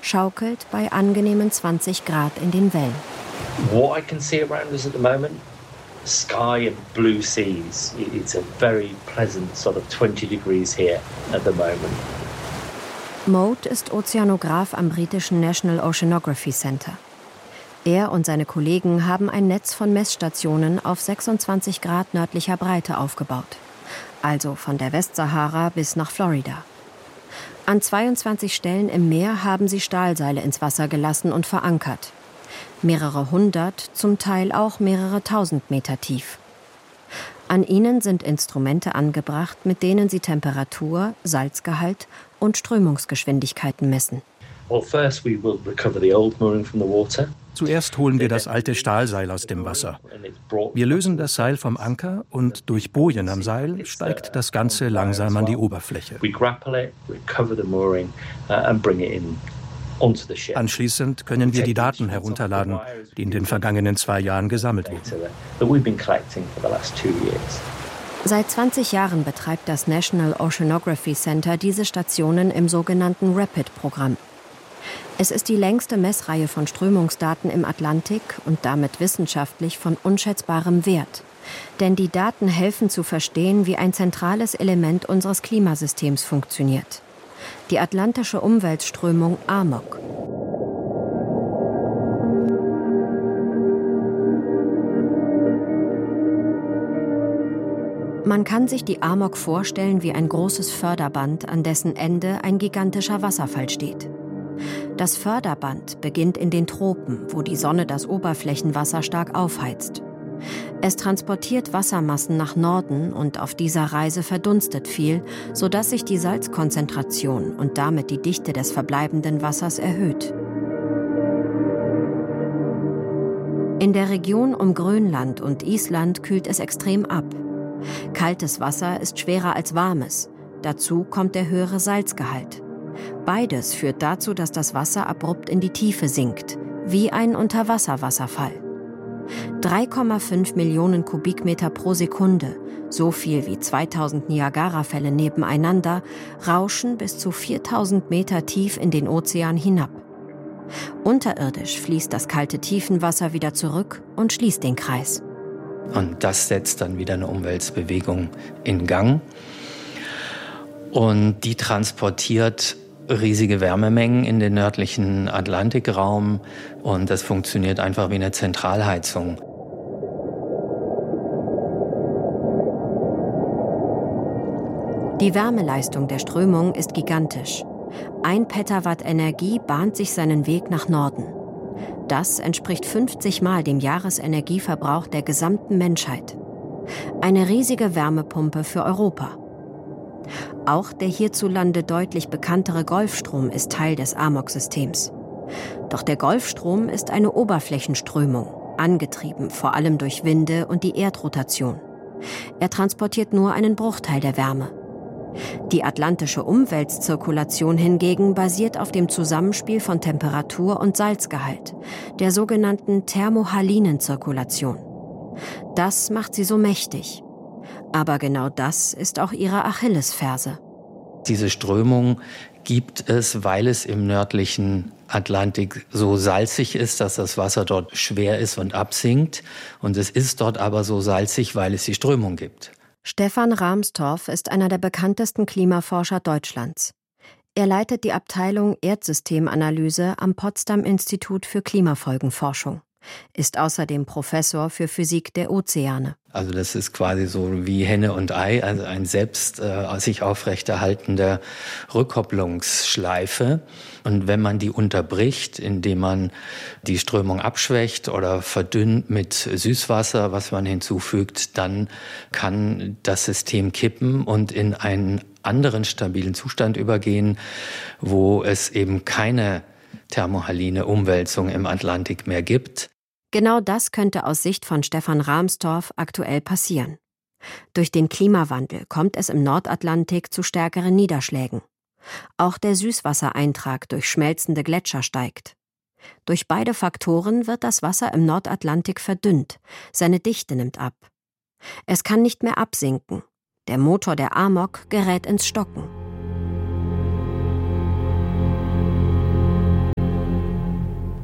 schaukelt bei angenehmen 20 Grad in den Wellen. What I can see around us at the moment, sky and blue seas. It's a very pleasant sort of 20 degrees here at the moment. Mote ist Ozeanograf am britischen National Oceanography Center. Er und seine Kollegen haben ein Netz von Messstationen auf 26 Grad nördlicher Breite aufgebaut. Also von der Westsahara bis nach Florida. An 22 Stellen im Meer haben sie Stahlseile ins Wasser gelassen und verankert. Mehrere hundert, zum Teil auch mehrere tausend Meter tief. An ihnen sind Instrumente angebracht, mit denen sie Temperatur, Salzgehalt und Strömungsgeschwindigkeiten messen. Zuerst holen wir das alte Stahlseil aus dem Wasser. Wir lösen das Seil vom Anker und durch Bojen am Seil steigt das Ganze langsam an die Oberfläche. Anschließend können wir die Daten herunterladen, die in den vergangenen 2 Jahren gesammelt wurden. Seit 20 Jahren betreibt das National Oceanography Center diese Stationen im sogenannten RAPID-Programm. Es ist die längste Messreihe von Strömungsdaten im Atlantik und damit wissenschaftlich von unschätzbarem Wert. Denn die Daten helfen zu verstehen, wie ein zentrales Element unseres Klimasystems funktioniert. Die atlantische Umweltströmung AMOC. Man kann sich die AMOC vorstellen wie ein großes Förderband, an dessen Ende ein gigantischer Wasserfall steht. Das Förderband beginnt in den Tropen, wo die Sonne das Oberflächenwasser stark aufheizt. Es transportiert Wassermassen nach Norden und auf dieser Reise verdunstet viel, sodass sich die Salzkonzentration und damit die Dichte des verbleibenden Wassers erhöht. In der Region um Grönland und Island kühlt es extrem ab. Kaltes Wasser ist schwerer als warmes. Dazu kommt der höhere Salzgehalt. Beides führt dazu, dass das Wasser abrupt in die Tiefe sinkt, wie ein Unterwasserwasserfall. 3,5 Millionen Kubikmeter pro Sekunde, so viel wie 2000 Niagarafälle nebeneinander, rauschen bis zu 4000 Meter tief in den Ozean hinab. Unterirdisch fließt das kalte Tiefenwasser wieder zurück und schließt den Kreis. Und das setzt dann wieder eine Umweltbewegung in Gang. Und die transportiert riesige Wärmemengen in den nördlichen Atlantikraum. Und das funktioniert einfach wie eine Zentralheizung. Die Wärmeleistung der Strömung ist gigantisch. 1 Petawatt Energie bahnt sich seinen Weg nach Norden. Das entspricht 50 Mal dem Jahresenergieverbrauch der gesamten Menschheit. Eine riesige Wärmepumpe für Europa. Auch der hierzulande deutlich bekanntere Golfstrom ist Teil des AMOC-Systems. Doch der Golfstrom ist eine Oberflächenströmung, angetrieben vor allem durch Winde und die Erdrotation. Er transportiert nur einen Bruchteil der Wärme. Die atlantische Umweltzirkulation hingegen basiert auf dem Zusammenspiel von Temperatur und Salzgehalt, der sogenannten thermohalinen Zirkulation. Das macht sie so mächtig. Aber genau das ist auch ihre Achillesferse. Diese Strömung gibt es, weil es im nördlichen Atlantik so salzig ist, dass das Wasser dort schwer ist und absinkt. Und es ist dort aber so salzig, weil es die Strömung gibt. Stefan Rahmstorff ist einer der bekanntesten Klimaforscher Deutschlands. Er leitet die Abteilung Erdsystemanalyse am Potsdam Institut für Klimafolgenforschung, ist außerdem Professor für Physik der Ozeane. Also das ist quasi so wie Henne und Ei, also ein selbst sich aufrechterhaltender Rückkopplungsschleife. Und wenn man die unterbricht, indem man die Strömung abschwächt oder verdünnt mit Süßwasser, was man hinzufügt, dann kann das System kippen und in einen anderen stabilen Zustand übergehen, wo es eben keine thermohaline Umwälzung im Atlantik mehr gibt. Genau das könnte aus Sicht von Stefan Rahmstorff aktuell passieren. Durch den Klimawandel kommt es im Nordatlantik zu stärkeren Niederschlägen. Auch der Süßwassereintrag durch schmelzende Gletscher steigt. Durch beide Faktoren wird das Wasser im Nordatlantik verdünnt, seine Dichte nimmt ab. Es kann nicht mehr absinken. Der Motor der AMOC gerät ins Stocken.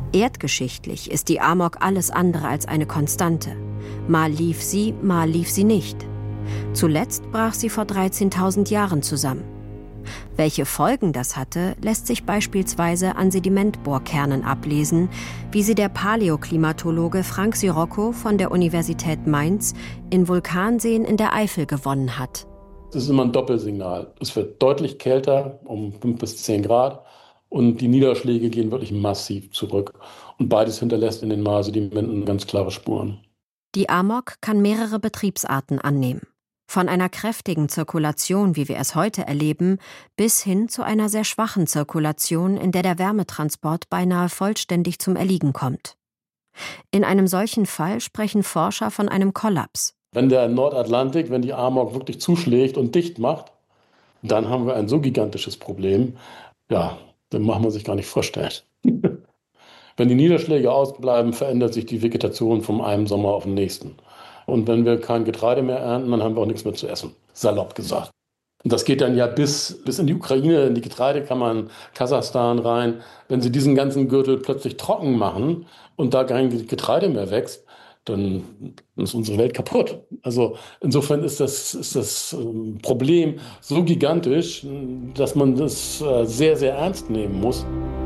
Erdgeschichtlich ist die Amok alles andere als eine Konstante. Mal lief sie nicht. Zuletzt brach sie vor 13.000 Jahren zusammen. Welche Folgen das hatte, lässt sich beispielsweise an Sedimentbohrkernen ablesen, wie sie der Paläoklimatologe Frank Sirocco von der Universität Mainz in Vulkanseen in der Eifel gewonnen hat. Das ist immer ein Doppelsignal. Es wird deutlich kälter, um 5 bis 10 Grad, und die Niederschläge gehen wirklich massiv zurück. Und beides hinterlässt in den Maarsedimenten ganz klare Spuren. Die Amok kann mehrere Betriebsarten annehmen. Von einer kräftigen Zirkulation, wie wir es heute erleben, bis hin zu einer sehr schwachen Zirkulation, in der der Wärmetransport beinahe vollständig zum Erliegen kommt. In einem solchen Fall sprechen Forscher von einem Kollaps. Wenn der Nordatlantik, wenn die Amok wirklich zuschlägt und dicht macht, dann haben wir ein so gigantisches Problem, ja, dann macht man sich gar nicht vorstellen. Wenn die Niederschläge ausbleiben, verändert sich die Vegetation von einem Sommer auf den nächsten. Und wenn wir kein Getreide mehr ernten, dann haben wir auch nichts mehr zu essen, salopp gesagt. Und das geht dann ja bis in die Ukraine, in die Getreidekammern, Kasachstan rein. Wenn sie diesen ganzen Gürtel plötzlich trocken machen und da kein Getreide mehr wächst, dann ist unsere Welt kaputt. Also insofern ist das Problem so gigantisch, dass man das sehr, sehr ernst nehmen muss.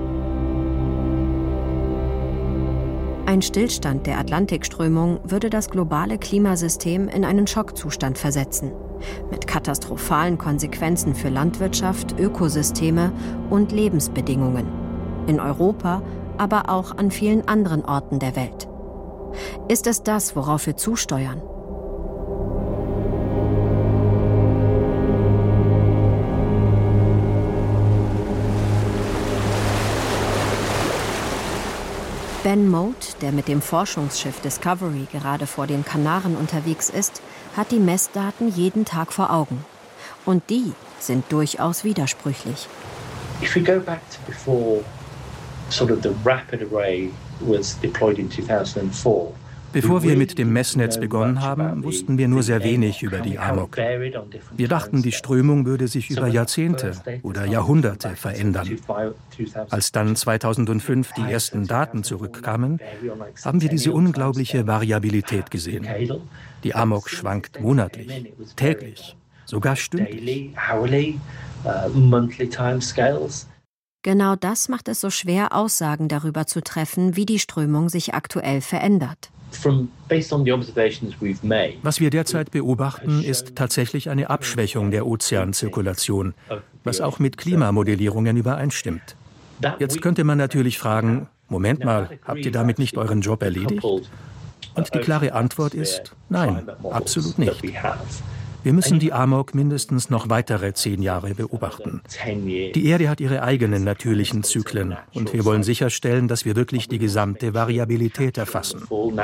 Ein Stillstand der Atlantikströmung würde das globale Klimasystem in einen Schockzustand versetzen, mit katastrophalen Konsequenzen für Landwirtschaft, Ökosysteme und Lebensbedingungen. In Europa, aber auch an vielen anderen Orten der Welt. Ist es das, worauf wir zusteuern? Ben Mote, der mit dem Forschungsschiff Discovery gerade vor den Kanaren unterwegs ist, hat die Messdaten jeden Tag vor Augen. Und die sind durchaus widersprüchlich. If we go back to before sort of the rapid array was deployed in 2004. Bevor wir mit dem Messnetz begonnen haben, wussten wir nur sehr wenig über die Amok. Wir dachten, die Strömung würde sich über Jahrzehnte oder Jahrhunderte verändern. Als dann 2005 die ersten Daten zurückkamen, haben wir diese unglaubliche Variabilität gesehen. Die Amok schwankt monatlich, täglich, sogar stündlich. Genau das macht es so schwer, Aussagen darüber zu treffen, wie die Strömung sich aktuell verändert. Was wir derzeit beobachten, ist tatsächlich eine Abschwächung der Ozeanzirkulation, was auch mit Klimamodellierungen übereinstimmt. Jetzt könnte man natürlich fragen, Moment mal, habt ihr damit nicht euren Job erledigt? Und die klare Antwort ist, nein, absolut nicht. Wir müssen die Amok mindestens noch weitere 10 Jahre beobachten. Die Erde hat ihre eigenen natürlichen Zyklen und wir wollen sicherstellen, dass wir wirklich die gesamte Variabilität erfassen.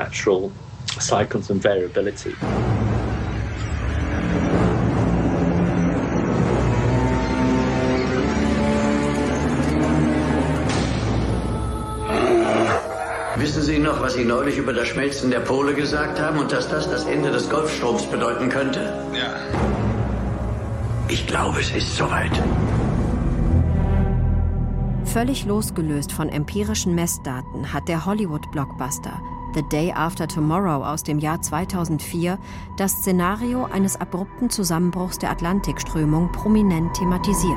Wissen Sie noch, was Sie neulich über das Schmelzen der Pole gesagt haben und dass das Ende des Golfstroms bedeuten könnte? Ja. Ich glaube, es ist soweit. Völlig losgelöst von empirischen Messdaten hat der Hollywood-Blockbuster The Day After Tomorrow aus dem Jahr 2004 das Szenario eines abrupten Zusammenbruchs der Atlantikströmung prominent thematisiert.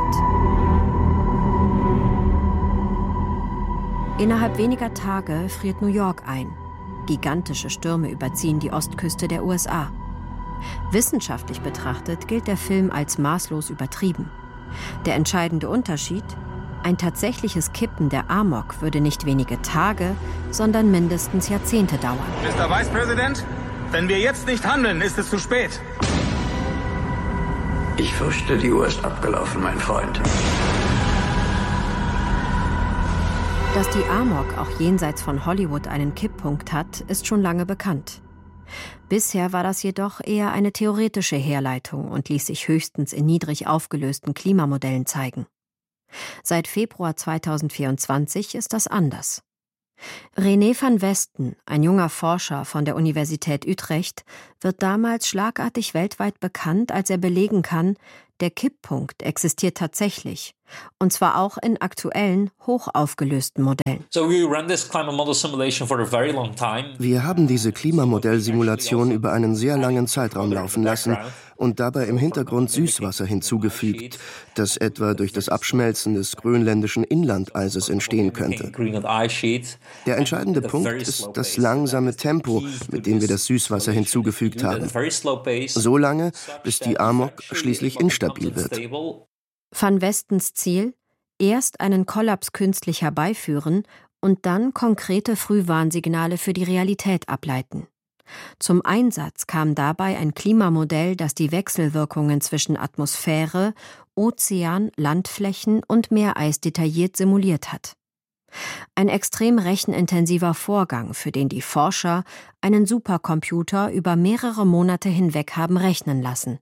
Innerhalb weniger Tage friert New York ein. Gigantische Stürme überziehen die Ostküste der USA. Wissenschaftlich betrachtet gilt der Film als maßlos übertrieben. Der entscheidende Unterschied: ein tatsächliches Kippen der Amok würde nicht wenige Tage, sondern mindestens Jahrzehnte dauern. Mr. Vice President, wenn wir jetzt nicht handeln, ist es zu spät. Ich fürchte, die Uhr ist abgelaufen, mein Freund. Dass die Amok auch jenseits von Hollywood einen Kipppunkt hat, ist schon lange bekannt. Bisher war das jedoch eher eine theoretische Herleitung und ließ sich höchstens in niedrig aufgelösten Klimamodellen zeigen. Seit Februar 2024 ist das anders. René van Westen, ein junger Forscher von der Universität Utrecht, wird damals schlagartig weltweit bekannt, als er belegen kann, Der Kipppunkt existiert tatsächlich, und zwar auch in aktuellen, hochaufgelösten Modellen. Wir haben diese Klimamodellsimulation über einen sehr langen Zeitraum laufen lassen und dabei im Hintergrund Süßwasser hinzugefügt, das etwa durch das Abschmelzen des grönländischen Inlandeises entstehen könnte. Der entscheidende Punkt ist das langsame Tempo, mit dem wir das Süßwasser hinzugefügt haben. So lange, bis die Amok schließlich instabil wird. Van Westens Ziel: erst einen Kollaps künstlich herbeiführen und dann konkrete Frühwarnsignale für die Realität ableiten. Zum Einsatz kam dabei ein Klimamodell, das die Wechselwirkungen zwischen Atmosphäre, Ozean, Landflächen und Meereis detailliert simuliert hat. Ein extrem rechenintensiver Vorgang, für den die Forscher einen Supercomputer über mehrere Monate hinweg haben rechnen lassen.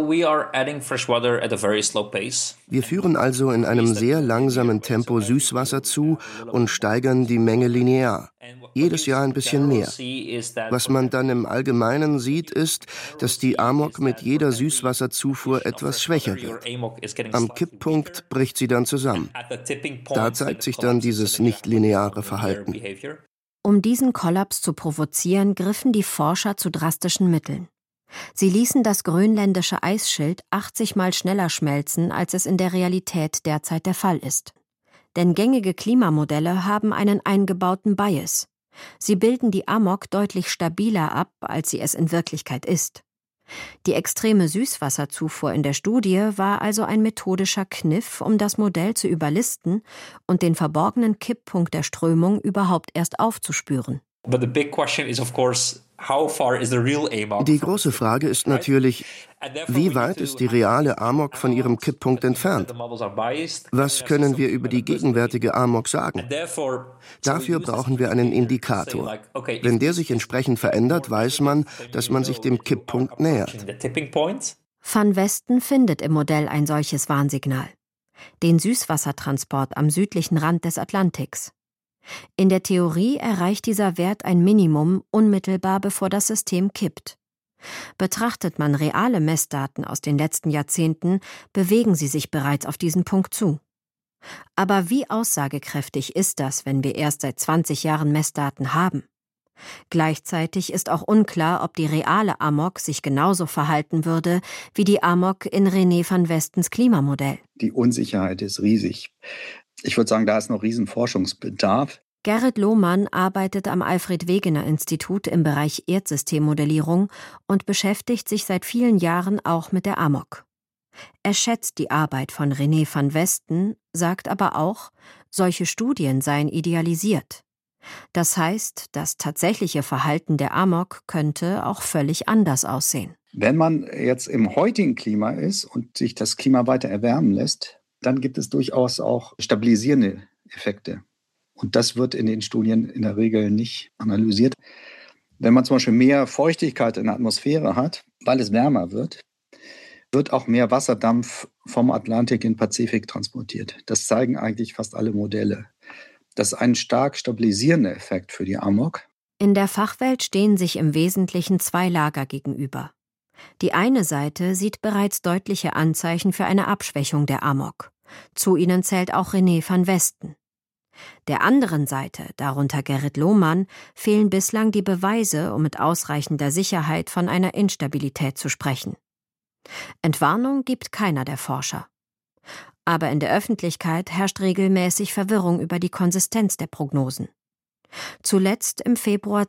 Wir führen also in einem sehr langsamen Tempo Süßwasser zu und steigern die Menge linear. Jedes Jahr ein bisschen mehr. Was man dann im Allgemeinen sieht, ist, dass die Amok mit jeder Süßwasserzufuhr etwas schwächer wird. Am Kipppunkt bricht sie dann zusammen. Da zeigt sich dann dieses nicht-lineare Verhalten. Um diesen Kollaps zu provozieren, griffen die Forscher zu drastischen Mitteln. Sie ließen das grönländische Eisschild 80 Mal schneller schmelzen, als es in der Realität derzeit der Fall ist. Denn gängige Klimamodelle haben einen eingebauten Bias. Sie bilden die Amok deutlich stabiler ab, als sie es in Wirklichkeit ist. Die extreme Süßwasserzufuhr in der Studie war also ein methodischer Kniff, um das Modell zu überlisten und den verborgenen Kipppunkt der Strömung überhaupt erst aufzuspüren. Die große Frage ist natürlich, wie weit ist die reale Amok von ihrem Kipppunkt entfernt? Was können wir über die gegenwärtige Amok sagen? Dafür brauchen wir einen Indikator. Wenn der sich entsprechend verändert, weiß man, dass man sich dem Kipppunkt nähert. Van Westen findet im Modell ein solches Warnsignal: den Süßwassertransport am südlichen Rand des Atlantiks. In der Theorie erreicht dieser Wert ein Minimum unmittelbar bevor das System kippt. Betrachtet man reale Messdaten aus den letzten Jahrzehnten, bewegen sie sich bereits auf diesen Punkt zu. Aber wie aussagekräftig ist das, wenn wir erst seit 20 Jahren Messdaten haben? Gleichzeitig ist auch unklar, ob die reale Amok sich genauso verhalten würde wie die Amok in René van Westens Klimamodell. Die Unsicherheit ist riesig. Ich würde sagen, da ist noch riesen Forschungsbedarf. Gerrit Lohmann arbeitet am Alfred-Wegener-Institut im Bereich Erdsystemmodellierung und beschäftigt sich seit vielen Jahren auch mit der Amok. Er schätzt die Arbeit von René van Westen, sagt aber auch, solche Studien seien idealisiert. Das heißt, das tatsächliche Verhalten der Amok könnte auch völlig anders aussehen. Wenn man jetzt im heutigen Klima ist und sich das Klima weiter erwärmen lässt, dann gibt es durchaus auch stabilisierende Effekte. Und das wird in den Studien in der Regel nicht analysiert. Wenn man zum Beispiel mehr Feuchtigkeit in der Atmosphäre hat, weil es wärmer wird, wird auch mehr Wasserdampf vom Atlantik in den Pazifik transportiert. Das zeigen eigentlich fast alle Modelle. Das ist ein stark stabilisierender Effekt für die Amok. In der Fachwelt stehen sich im Wesentlichen zwei Lager gegenüber. Die eine Seite sieht bereits deutliche Anzeichen für eine Abschwächung der Amok. Zu ihnen zählt auch René van Westen. Der anderen Seite, darunter Gerrit Lohmann, fehlen bislang die Beweise, um mit ausreichender Sicherheit von einer Instabilität zu sprechen. Entwarnung gibt keiner der Forscher. Aber in der Öffentlichkeit herrscht regelmäßig Verwirrung über die Konsistenz der Prognosen. Zuletzt im Februar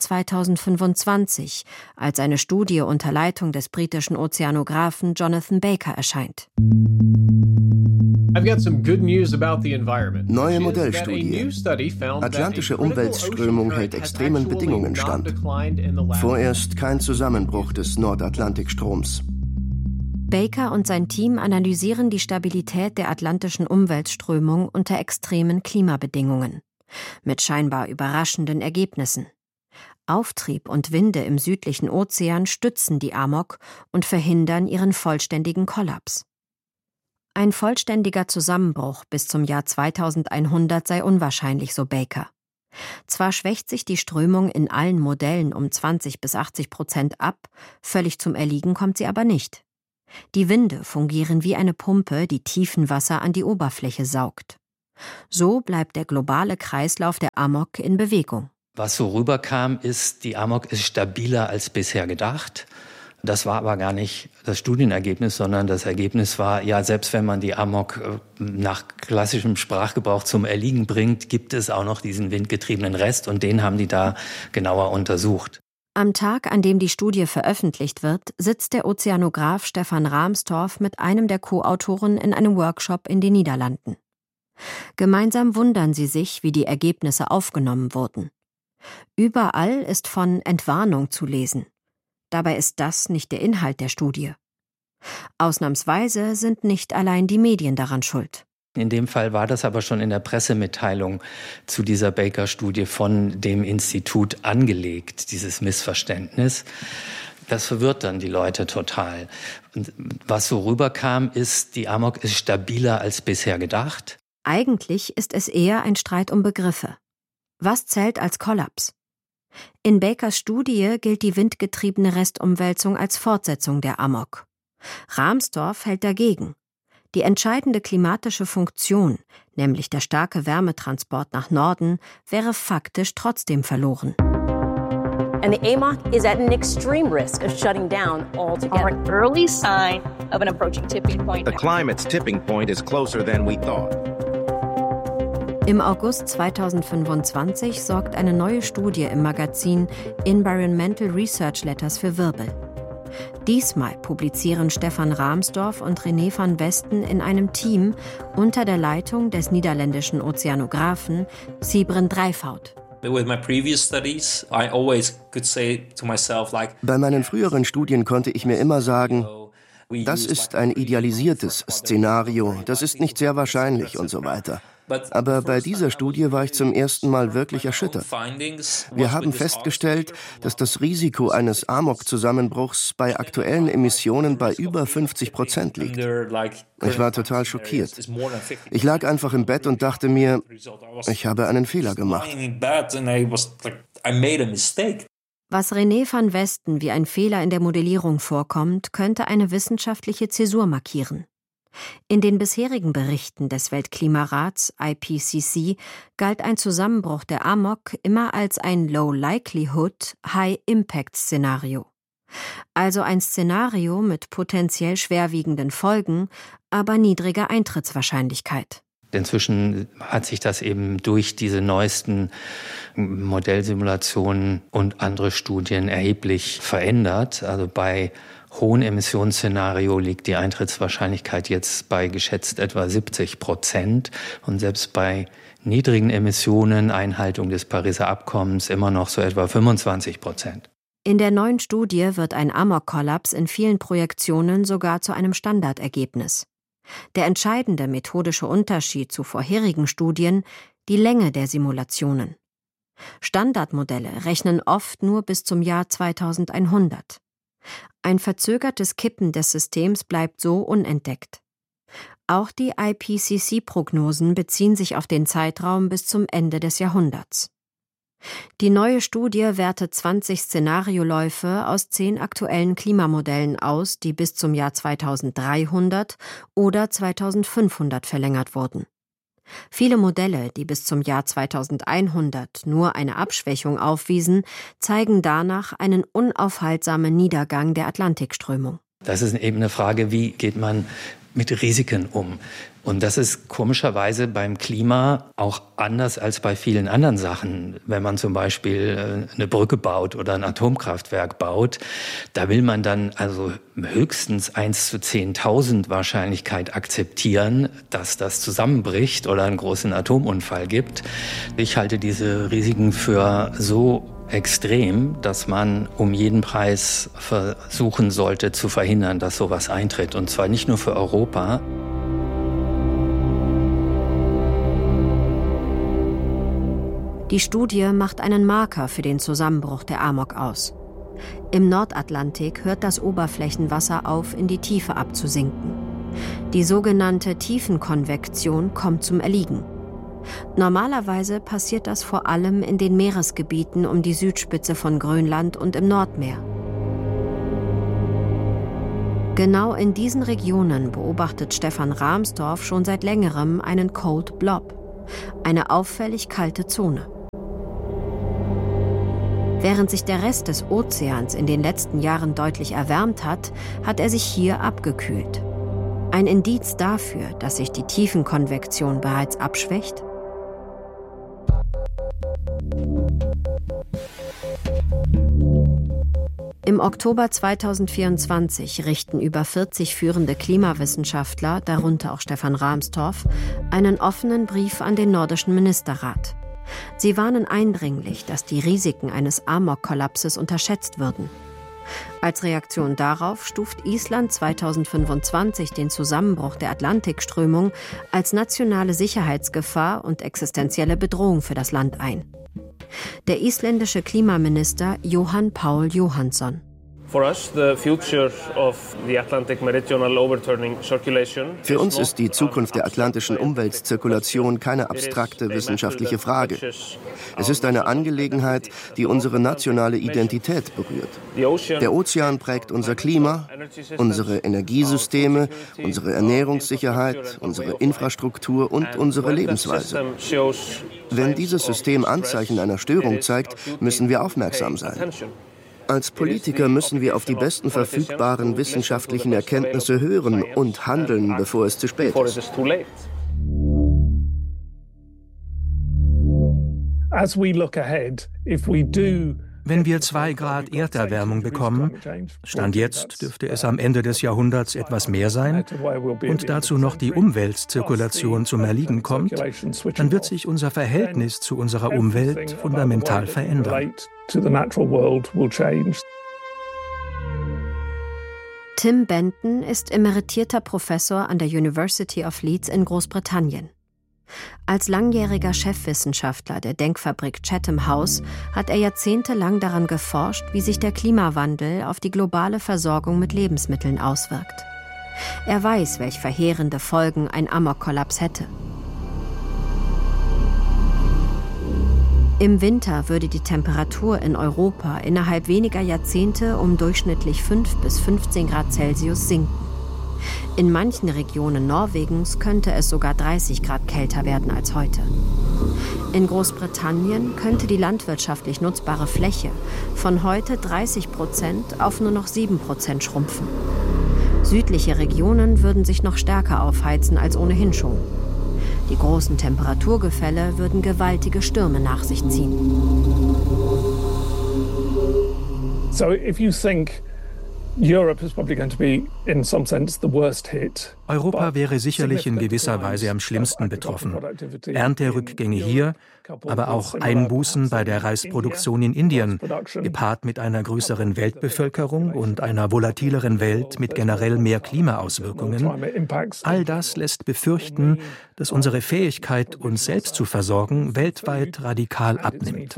2025, als eine Studie unter Leitung des britischen Ozeanographen Jonathan Baker erscheint. Neue Modellstudie. Atlantische Umweltströmung hält extremen Bedingungen stand. Vorerst kein Zusammenbruch des Nordatlantikstroms. Baker und sein Team analysieren die Stabilität der atlantischen Umweltströmung unter extremen Klimabedingungen. Mit scheinbar überraschenden Ergebnissen. Auftrieb und Winde im südlichen Ozean stützen die Amok und verhindern ihren vollständigen Kollaps. Ein vollständiger Zusammenbruch bis zum Jahr 2100 sei unwahrscheinlich, so Baker. Zwar schwächt sich die Strömung in allen Modellen um 20-80% ab, völlig zum Erliegen kommt sie aber nicht. Die Winde fungieren wie eine Pumpe, die Tiefenwasser an die Oberfläche saugt. So bleibt der globale Kreislauf der Amok in Bewegung. Was so rüberkam, ist, die Amok ist stabiler als bisher gedacht. Das war aber gar nicht das Studienergebnis, sondern das Ergebnis war, ja, selbst wenn man die Amok nach klassischem Sprachgebrauch zum Erliegen bringt, gibt es auch noch diesen windgetriebenen Rest und den haben die da genauer untersucht. Am Tag, an dem die Studie veröffentlicht wird, sitzt der Ozeanograph Stefan Rahmstorf mit einem der Co-Autoren in einem Workshop in den Niederlanden. Gemeinsam wundern sie sich, wie die Ergebnisse aufgenommen wurden. Überall ist von Entwarnung zu lesen. Dabei ist das nicht der Inhalt der Studie. Ausnahmsweise sind nicht allein die Medien daran schuld. In dem Fall war das aber schon in der Pressemitteilung zu dieser Baker-Studie von dem Institut angelegt, dieses Missverständnis. Das verwirrt dann die Leute total. Und was so rüberkam, ist, die Amok ist stabiler als bisher gedacht. Eigentlich ist es eher ein Streit um Begriffe. Was zählt als Kollaps? In Bakers Studie gilt die windgetriebene Restumwälzung als Fortsetzung der Amok. Rahmstorf hält dagegen. Die entscheidende klimatische Funktion, nämlich der starke Wärmetransport nach Norden, wäre faktisch trotzdem verloren. And the AMOC is at an extreme risk of shutting down altogether. An early sign of an approaching tipping point. The climate's tipping point is closer than we thought. Im August 2025 sorgt eine neue Studie im Magazin Environmental Research Letters für Wirbel. Diesmal publizieren Stefan Rahmstorf und René van Westen in einem Team unter der Leitung des niederländischen Ozeanographen Sybren Drijfhout. Bei meinen früheren Studien konnte ich mir immer sagen, das ist ein idealisiertes Szenario, das ist nicht sehr wahrscheinlich und so weiter. Aber bei dieser Studie war ich zum ersten Mal wirklich erschüttert. Wir haben festgestellt, dass das Risiko eines Amok-Zusammenbruchs bei aktuellen Emissionen bei über 50% liegt. Ich war total schockiert. Ich lag einfach im Bett und dachte mir, ich habe einen Fehler gemacht. Was René van Westen wie ein Fehler in der Modellierung vorkommt, könnte eine wissenschaftliche Zäsur markieren. In den bisherigen Berichten des Weltklimarats IPCC galt ein Zusammenbruch der Amok immer als ein Low-Likelihood, High-Impact-Szenario. Also ein Szenario mit potenziell schwerwiegenden Folgen, aber niedriger Eintrittswahrscheinlichkeit. Inzwischen hat sich das eben durch diese neuesten Modellsimulationen und andere Studien erheblich verändert. Also bei hohen Emissionsszenario liegt die Eintrittswahrscheinlichkeit jetzt bei geschätzt etwa 70% und selbst bei niedrigen Emissionen, Einhaltung des Pariser Abkommens, immer noch so etwa 25%. In der neuen Studie wird ein Amok-Kollaps in vielen Projektionen sogar zu einem Standardergebnis. Der entscheidende methodische Unterschied zu vorherigen Studien, die Länge der Simulationen. Standardmodelle rechnen oft nur bis zum Jahr 2100. Ein verzögertes Kippen des Systems bleibt so unentdeckt. Auch die IPCC-Prognosen beziehen sich auf den Zeitraum bis zum Ende des Jahrhunderts. Die neue Studie wertet 20 Szenarioläufe aus 10 aktuellen Klimamodellen aus, die bis zum Jahr 2300 oder 2500 verlängert wurden. Viele Modelle, die bis zum Jahr 2100 nur eine Abschwächung aufwiesen, zeigen danach einen unaufhaltsamen Niedergang der Atlantikströmung. Das ist eben eine Frage, wie geht man mit Risiken um? Und das ist komischerweise beim Klima auch anders als bei vielen anderen Sachen. Wenn man zum Beispiel eine Brücke baut oder ein Atomkraftwerk baut, da will man dann also höchstens 1 zu 10.000 Wahrscheinlichkeit akzeptieren, dass das zusammenbricht oder einen großen Atomunfall gibt. Ich halte diese Risiken für so extrem, dass man um jeden Preis versuchen sollte zu verhindern, dass sowas eintritt. Und zwar nicht nur für Europa. Die Studie macht einen Marker für den Zusammenbruch der Amok aus. Im Nordatlantik hört das Oberflächenwasser auf, in die Tiefe abzusinken. Die sogenannte Tiefenkonvektion kommt zum Erliegen. Normalerweise passiert das vor allem in den Meeresgebieten um die Südspitze von Grönland und im Nordmeer. Genau in diesen Regionen beobachtet Stefan Rahmstorf schon seit längerem einen Cold Blob, eine auffällig kalte Zone. Während sich der Rest des Ozeans in den letzten Jahren deutlich erwärmt hat, hat er sich hier abgekühlt. Ein Indiz dafür, dass sich die Tiefenkonvektion bereits abschwächt? Im Oktober 2024 richten über 40 führende Klimawissenschaftler, darunter auch Stefan Rahmstorf, einen offenen Brief an den nordischen Ministerrat. Sie warnen eindringlich, dass die Risiken eines Amok-Kollapses unterschätzt würden. Als Reaktion darauf stuft Island 2025 den Zusammenbruch der Atlantikströmung als nationale Sicherheitsgefahr und existenzielle Bedrohung für das Land ein. Der isländische Klimaminister Jóhann Páll Jóhannsson. Für uns ist die Zukunft der atlantischen Umweltzirkulation keine abstrakte wissenschaftliche Frage. Es ist eine Angelegenheit, die unsere nationale Identität berührt. Der Ozean prägt unser Klima, unsere Energiesysteme, unsere Ernährungssicherheit, unsere Infrastruktur und unsere Lebensweise. Wenn dieses System Anzeichen einer Störung zeigt, müssen wir aufmerksam sein. Als Politiker müssen wir auf die besten verfügbaren wissenschaftlichen Erkenntnisse hören und handeln, bevor es zu spät ist. Wenn wir 2 Grad Erderwärmung bekommen, Stand jetzt dürfte es am Ende des Jahrhunderts etwas mehr sein, und dazu noch die Umweltzirkulation zum Erliegen kommt, dann wird sich unser Verhältnis zu unserer Umwelt fundamental verändern. Tim Benton ist emeritierter Professor an der University of Leeds in Großbritannien. Als langjähriger Chefwissenschaftler der Denkfabrik Chatham House hat er jahrzehntelang daran geforscht, wie sich der Klimawandel auf die globale Versorgung mit Lebensmitteln auswirkt. Er weiß, welch verheerende Folgen ein Amok-Kollaps hätte. Im Winter würde die Temperatur in Europa innerhalb weniger Jahrzehnte um durchschnittlich 5 bis 15 Grad Celsius sinken. In manchen Regionen Norwegens könnte es sogar 30 Grad kälter werden als heute. In Großbritannien könnte die landwirtschaftlich nutzbare Fläche von heute 30% auf nur noch 7% schrumpfen. Südliche Regionen würden sich noch stärker aufheizen als ohnehin schon. Die großen Temperaturgefälle würden gewaltige Stürme nach sich ziehen. So if you think Europe is probably going to be, in some sense, the worst hit. Europa wäre sicherlich in gewisser Weise am schlimmsten betroffen. Ernterückgänge hier, aber auch Einbußen bei der Reisproduktion in Indien, gepaart mit einer größeren Weltbevölkerung und einer volatileren Welt mit generell mehr Klimaauswirkungen. All das lässt befürchten, dass unsere Fähigkeit, uns selbst zu versorgen, weltweit radikal abnimmt.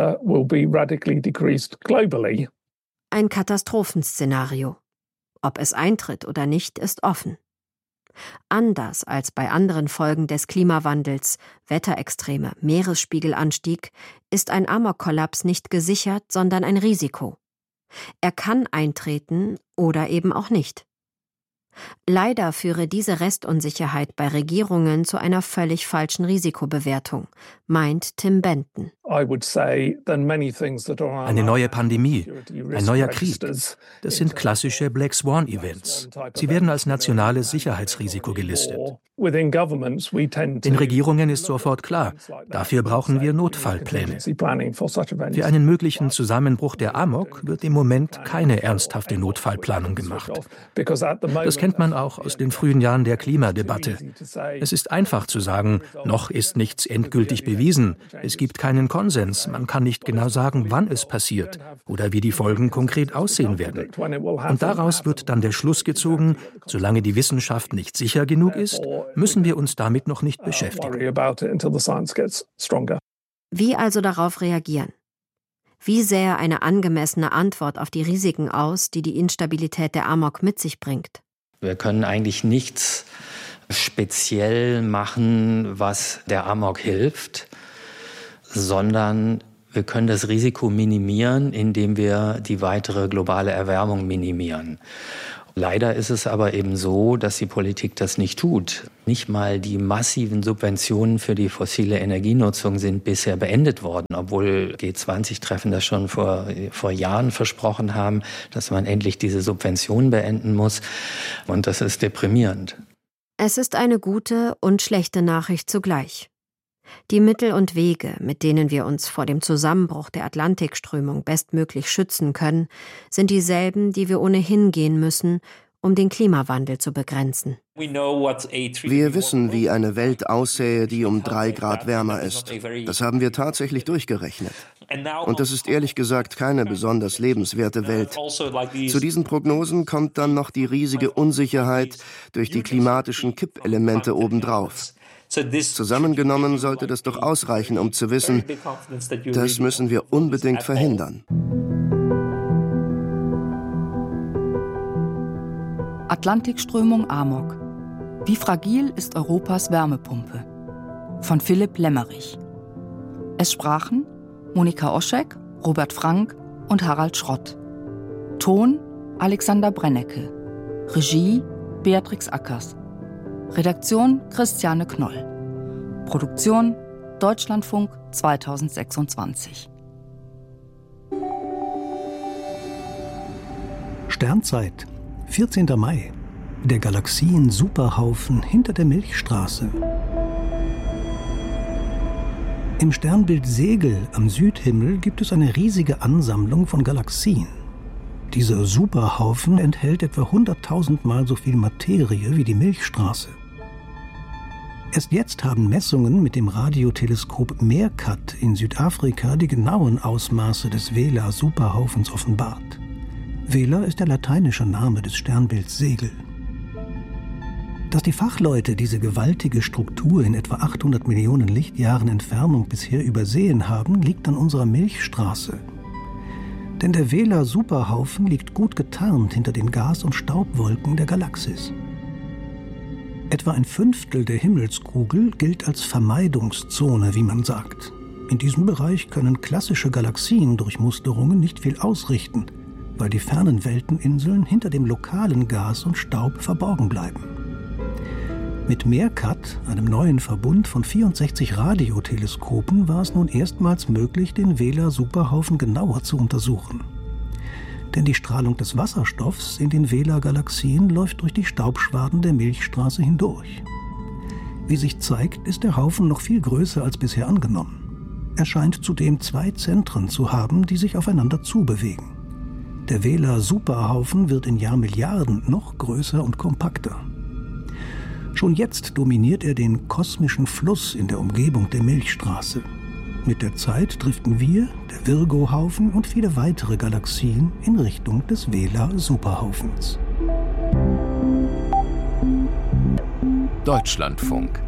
Ein Katastrophenszenario. Ob es eintritt oder nicht, ist offen. Anders als bei anderen Folgen des Klimawandels, Wetterextreme, Meeresspiegelanstieg, ist ein Amok-Kollaps nicht gesichert, sondern ein Risiko. Er kann eintreten oder eben auch nicht. Leider führe diese Restunsicherheit bei Regierungen zu einer völlig falschen Risikobewertung, meint Tim Benton. Eine neue Pandemie, ein neuer Krieg, das sind klassische Black Swan-Events. Sie werden als nationales Sicherheitsrisiko gelistet. Den Regierungen ist sofort klar, dafür brauchen wir Notfallpläne. Für einen möglichen Zusammenbruch der Amok wird im Moment keine ernsthafte Notfallplanung gemacht. Das kennt man auch aus den frühen Jahren der Klimadebatte. Es ist einfach zu sagen, noch ist nichts endgültig bewiesen, es gibt keinen Konsens, man kann nicht genau sagen, wann es passiert oder wie die Folgen konkret aussehen werden. Und daraus wird dann der Schluss gezogen, solange die Wissenschaft nicht sicher genug ist, müssen wir uns damit noch nicht beschäftigen. Wie also darauf reagieren? Wie sähe eine angemessene Antwort auf die Risiken aus, die die Instabilität der Amok mit sich bringt? Wir können eigentlich nichts speziell machen, was der Amok hilft, sondern wir können das Risiko minimieren, indem wir die weitere globale Erwärmung minimieren. Leider ist es aber eben so, dass die Politik das nicht tut. Nicht mal die massiven Subventionen für die fossile Energienutzung sind bisher beendet worden, obwohl G20-Treffen das schon vor Jahren versprochen haben, dass man endlich diese Subventionen beenden muss. Und das ist deprimierend. Es ist eine gute und schlechte Nachricht zugleich. Die Mittel und Wege, mit denen wir uns vor dem Zusammenbruch der Atlantikströmung bestmöglich schützen können, sind dieselben, die wir ohnehin gehen müssen, um den Klimawandel zu begrenzen. Wir wissen, wie eine Welt aussähe, die um 3 Grad wärmer ist. Das haben wir tatsächlich durchgerechnet. Und das ist ehrlich gesagt keine besonders lebenswerte Welt. Zu diesen Prognosen kommt dann noch die riesige Unsicherheit durch die klimatischen Kippelemente obendrauf. Zusammengenommen sollte das doch ausreichen, um zu wissen, das müssen wir unbedingt verhindern. Atlantikströmung Amok. Wie fragil ist Europas Wärmepumpe? Von Philipp Lemmerich. Es sprachen Monika Oschek, Robert Frank und Harald Schrott. Ton Alexander Brennecke. Regie Beatrix Ackers. Redaktion Christiane Knoll. Produktion Deutschlandfunk 2026. Sternzeit, 14. Mai. Der Galaxien-Superhaufen hinter der Milchstraße. Im Sternbild Segel am Südhimmel gibt es eine riesige Ansammlung von Galaxien. Dieser Superhaufen enthält etwa 100.000 Mal so viel Materie wie die Milchstraße. Erst jetzt haben Messungen mit dem Radioteleskop MEERKAT in Südafrika die genauen Ausmaße des Vela-Superhaufens offenbart. Vela ist der lateinische Name des Sternbilds Segel. Dass die Fachleute diese gewaltige Struktur in etwa 800 Millionen Lichtjahren Entfernung bisher übersehen haben, liegt an unserer Milchstraße. Denn der Vela-Superhaufen liegt gut getarnt hinter den Gas- und Staubwolken der Galaxis. Etwa 1/5 der Himmelskugel gilt als Vermeidungszone, wie man sagt. In diesem Bereich können klassische Galaxiendurchmusterungen nicht viel ausrichten, weil die fernen Welteninseln hinter dem lokalen Gas und Staub verborgen bleiben. Mit MEERKAT, einem neuen Verbund von 64 Radioteleskopen, war es nun erstmals möglich, den Vela-Superhaufen genauer zu untersuchen. Denn die Strahlung des Wasserstoffs in den Vela-Galaxien läuft durch die Staubschwaden der Milchstraße hindurch. Wie sich zeigt, ist der Haufen noch viel größer als bisher angenommen. Er scheint zudem 2 Zentren zu haben, die sich aufeinander zubewegen. Der Vela-Superhaufen wird in Jahrmilliarden noch größer und kompakter. Schon jetzt dominiert er den kosmischen Fluss in der Umgebung der Milchstraße. Mit der Zeit driften wir, der Virgo-Haufen und viele weitere Galaxien in Richtung des Vela-Superhaufens. Deutschlandfunk.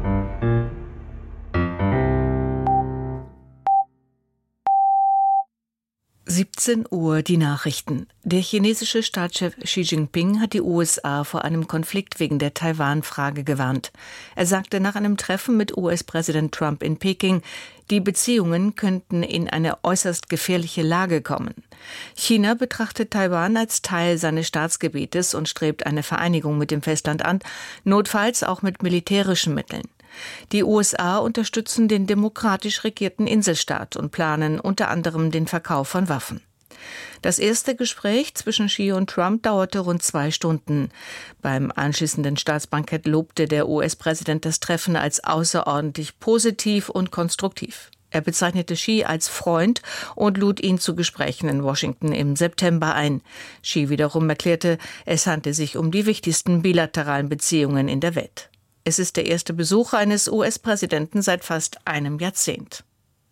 Uhr die Nachrichten. Der chinesische Staatschef Xi Jinping hat die USA vor einem Konflikt wegen der Taiwan-Frage gewarnt. Er sagte nach einem Treffen mit US-Präsident Trump in Peking, die Beziehungen könnten in eine äußerst gefährliche Lage kommen. China betrachtet Taiwan als Teil seines Staatsgebietes und strebt eine Vereinigung mit dem Festland an, notfalls auch mit militärischen Mitteln. Die USA unterstützen den demokratisch regierten Inselstaat und planen unter anderem den Verkauf von Waffen. Das erste Gespräch zwischen Xi und Trump dauerte rund 2 Stunden. Beim anschließenden Staatsbankett lobte der US-Präsident das Treffen als außerordentlich positiv und konstruktiv. Er bezeichnete Xi als Freund und lud ihn zu Gesprächen in Washington im September ein. Xi wiederum erklärte, es handle sich um die wichtigsten bilateralen Beziehungen in der Welt. Es ist der erste Besuch eines US-Präsidenten seit fast einem Jahrzehnt.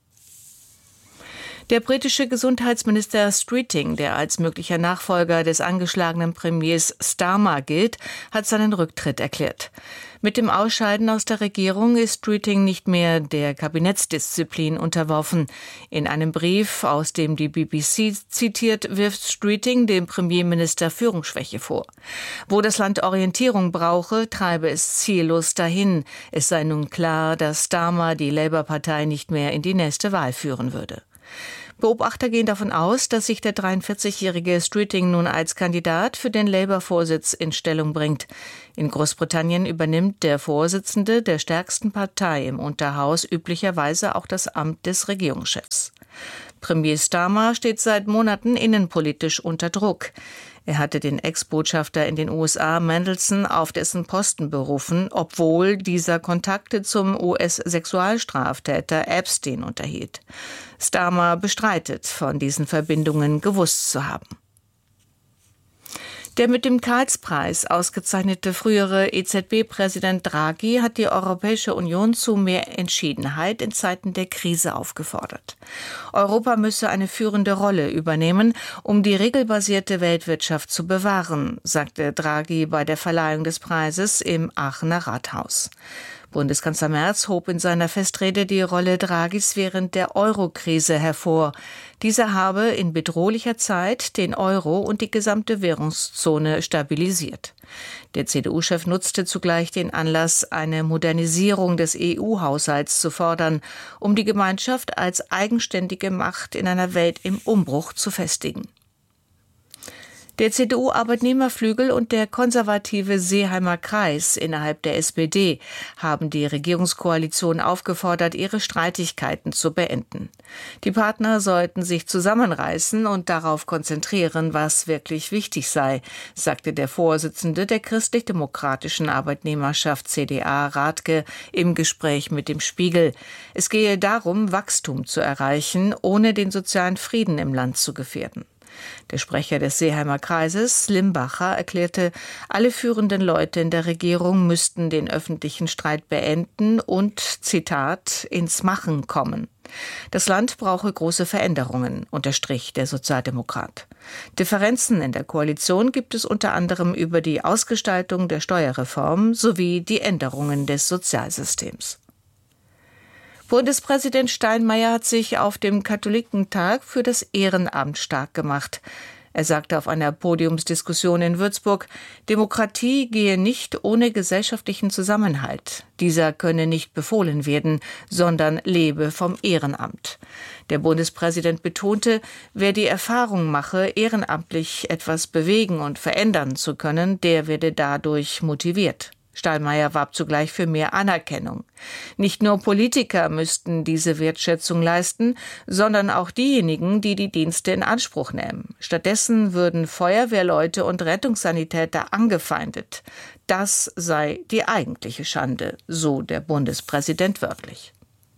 Der britische Gesundheitsminister Streeting, der als möglicher Nachfolger des angeschlagenen Premiers Starmer gilt, hat seinen Rücktritt erklärt. Mit dem Ausscheiden aus der Regierung ist Streeting nicht mehr der Kabinettsdisziplin unterworfen. In einem Brief, aus dem die BBC zitiert, wirft Streeting dem Premierminister Führungsschwäche vor. Wo das Land Orientierung brauche, treibe es ziellos dahin. Es sei nun klar, dass Starmer die Labour-Partei nicht mehr in die nächste Wahl führen würde. Beobachter gehen davon aus, dass sich der 43-jährige Streeting nun als Kandidat für den Labour-Vorsitz in Stellung bringt. In Großbritannien übernimmt der Vorsitzende der stärksten Partei im Unterhaus üblicherweise auch das Amt des Regierungschefs. Premier Starmer steht seit Monaten innenpolitisch unter Druck. Er hatte den Ex-Botschafter in den USA Mandelson auf dessen Posten berufen, obwohl dieser Kontakte zum US-Sexualstraftäter Epstein unterhielt. Starmer bestreitet, von diesen Verbindungen gewusst zu haben. Der mit dem Karlspreis ausgezeichnete frühere EZB-Präsident Draghi hat die Europäische Union zu mehr Entschiedenheit in Zeiten der Krise aufgefordert. Europa müsse eine führende Rolle übernehmen, um die regelbasierte Weltwirtschaft zu bewahren, sagte Draghi bei der Verleihung des Preises im Aachener Rathaus. Bundeskanzler Merz hob in seiner Festrede die Rolle Draghis während der Euro-Krise hervor. Dieser habe in bedrohlicher Zeit den Euro und die gesamte Währungszone stabilisiert. Der CDU-Chef nutzte zugleich den Anlass, eine Modernisierung des EU-Haushalts zu fordern, um die Gemeinschaft als eigenständige Macht in einer Welt im Umbruch zu festigen. Der CDU-Arbeitnehmerflügel und der konservative Seeheimer Kreis innerhalb der SPD haben die Regierungskoalition aufgefordert, ihre Streitigkeiten zu beenden. Die Partner sollten sich zusammenreißen und darauf konzentrieren, was wirklich wichtig sei, sagte der Vorsitzende der christlich-demokratischen Arbeitnehmerschaft CDA, Rathke, im Gespräch mit dem Spiegel. Es gehe darum, Wachstum zu erreichen, ohne den sozialen Frieden im Land zu gefährden. Der Sprecher des Seeheimer Kreises, Limbacher, erklärte, alle führenden Leute in der Regierung müssten den öffentlichen Streit beenden und, Zitat, ins Machen kommen. Das Land brauche große Veränderungen, unterstrich der Sozialdemokrat. Differenzen in der Koalition gibt es unter anderem über die Ausgestaltung der Steuerreform sowie die Änderungen des Sozialsystems. Bundespräsident Steinmeier hat sich auf dem Katholikentag für das Ehrenamt stark gemacht. Er sagte auf einer Podiumsdiskussion in Würzburg, Demokratie gehe nicht ohne gesellschaftlichen Zusammenhalt. Dieser könne nicht befohlen werden, sondern lebe vom Ehrenamt. Der Bundespräsident betonte, wer die Erfahrung mache, ehrenamtlich etwas bewegen und verändern zu können, der werde dadurch motiviert. Steinmeier warb zugleich für mehr Anerkennung. Nicht nur Politiker müssten diese Wertschätzung leisten, sondern auch diejenigen, die die Dienste in Anspruch nehmen. Stattdessen würden Feuerwehrleute und Rettungssanitäter angefeindet. Das sei die eigentliche Schande, so der Bundespräsident wörtlich.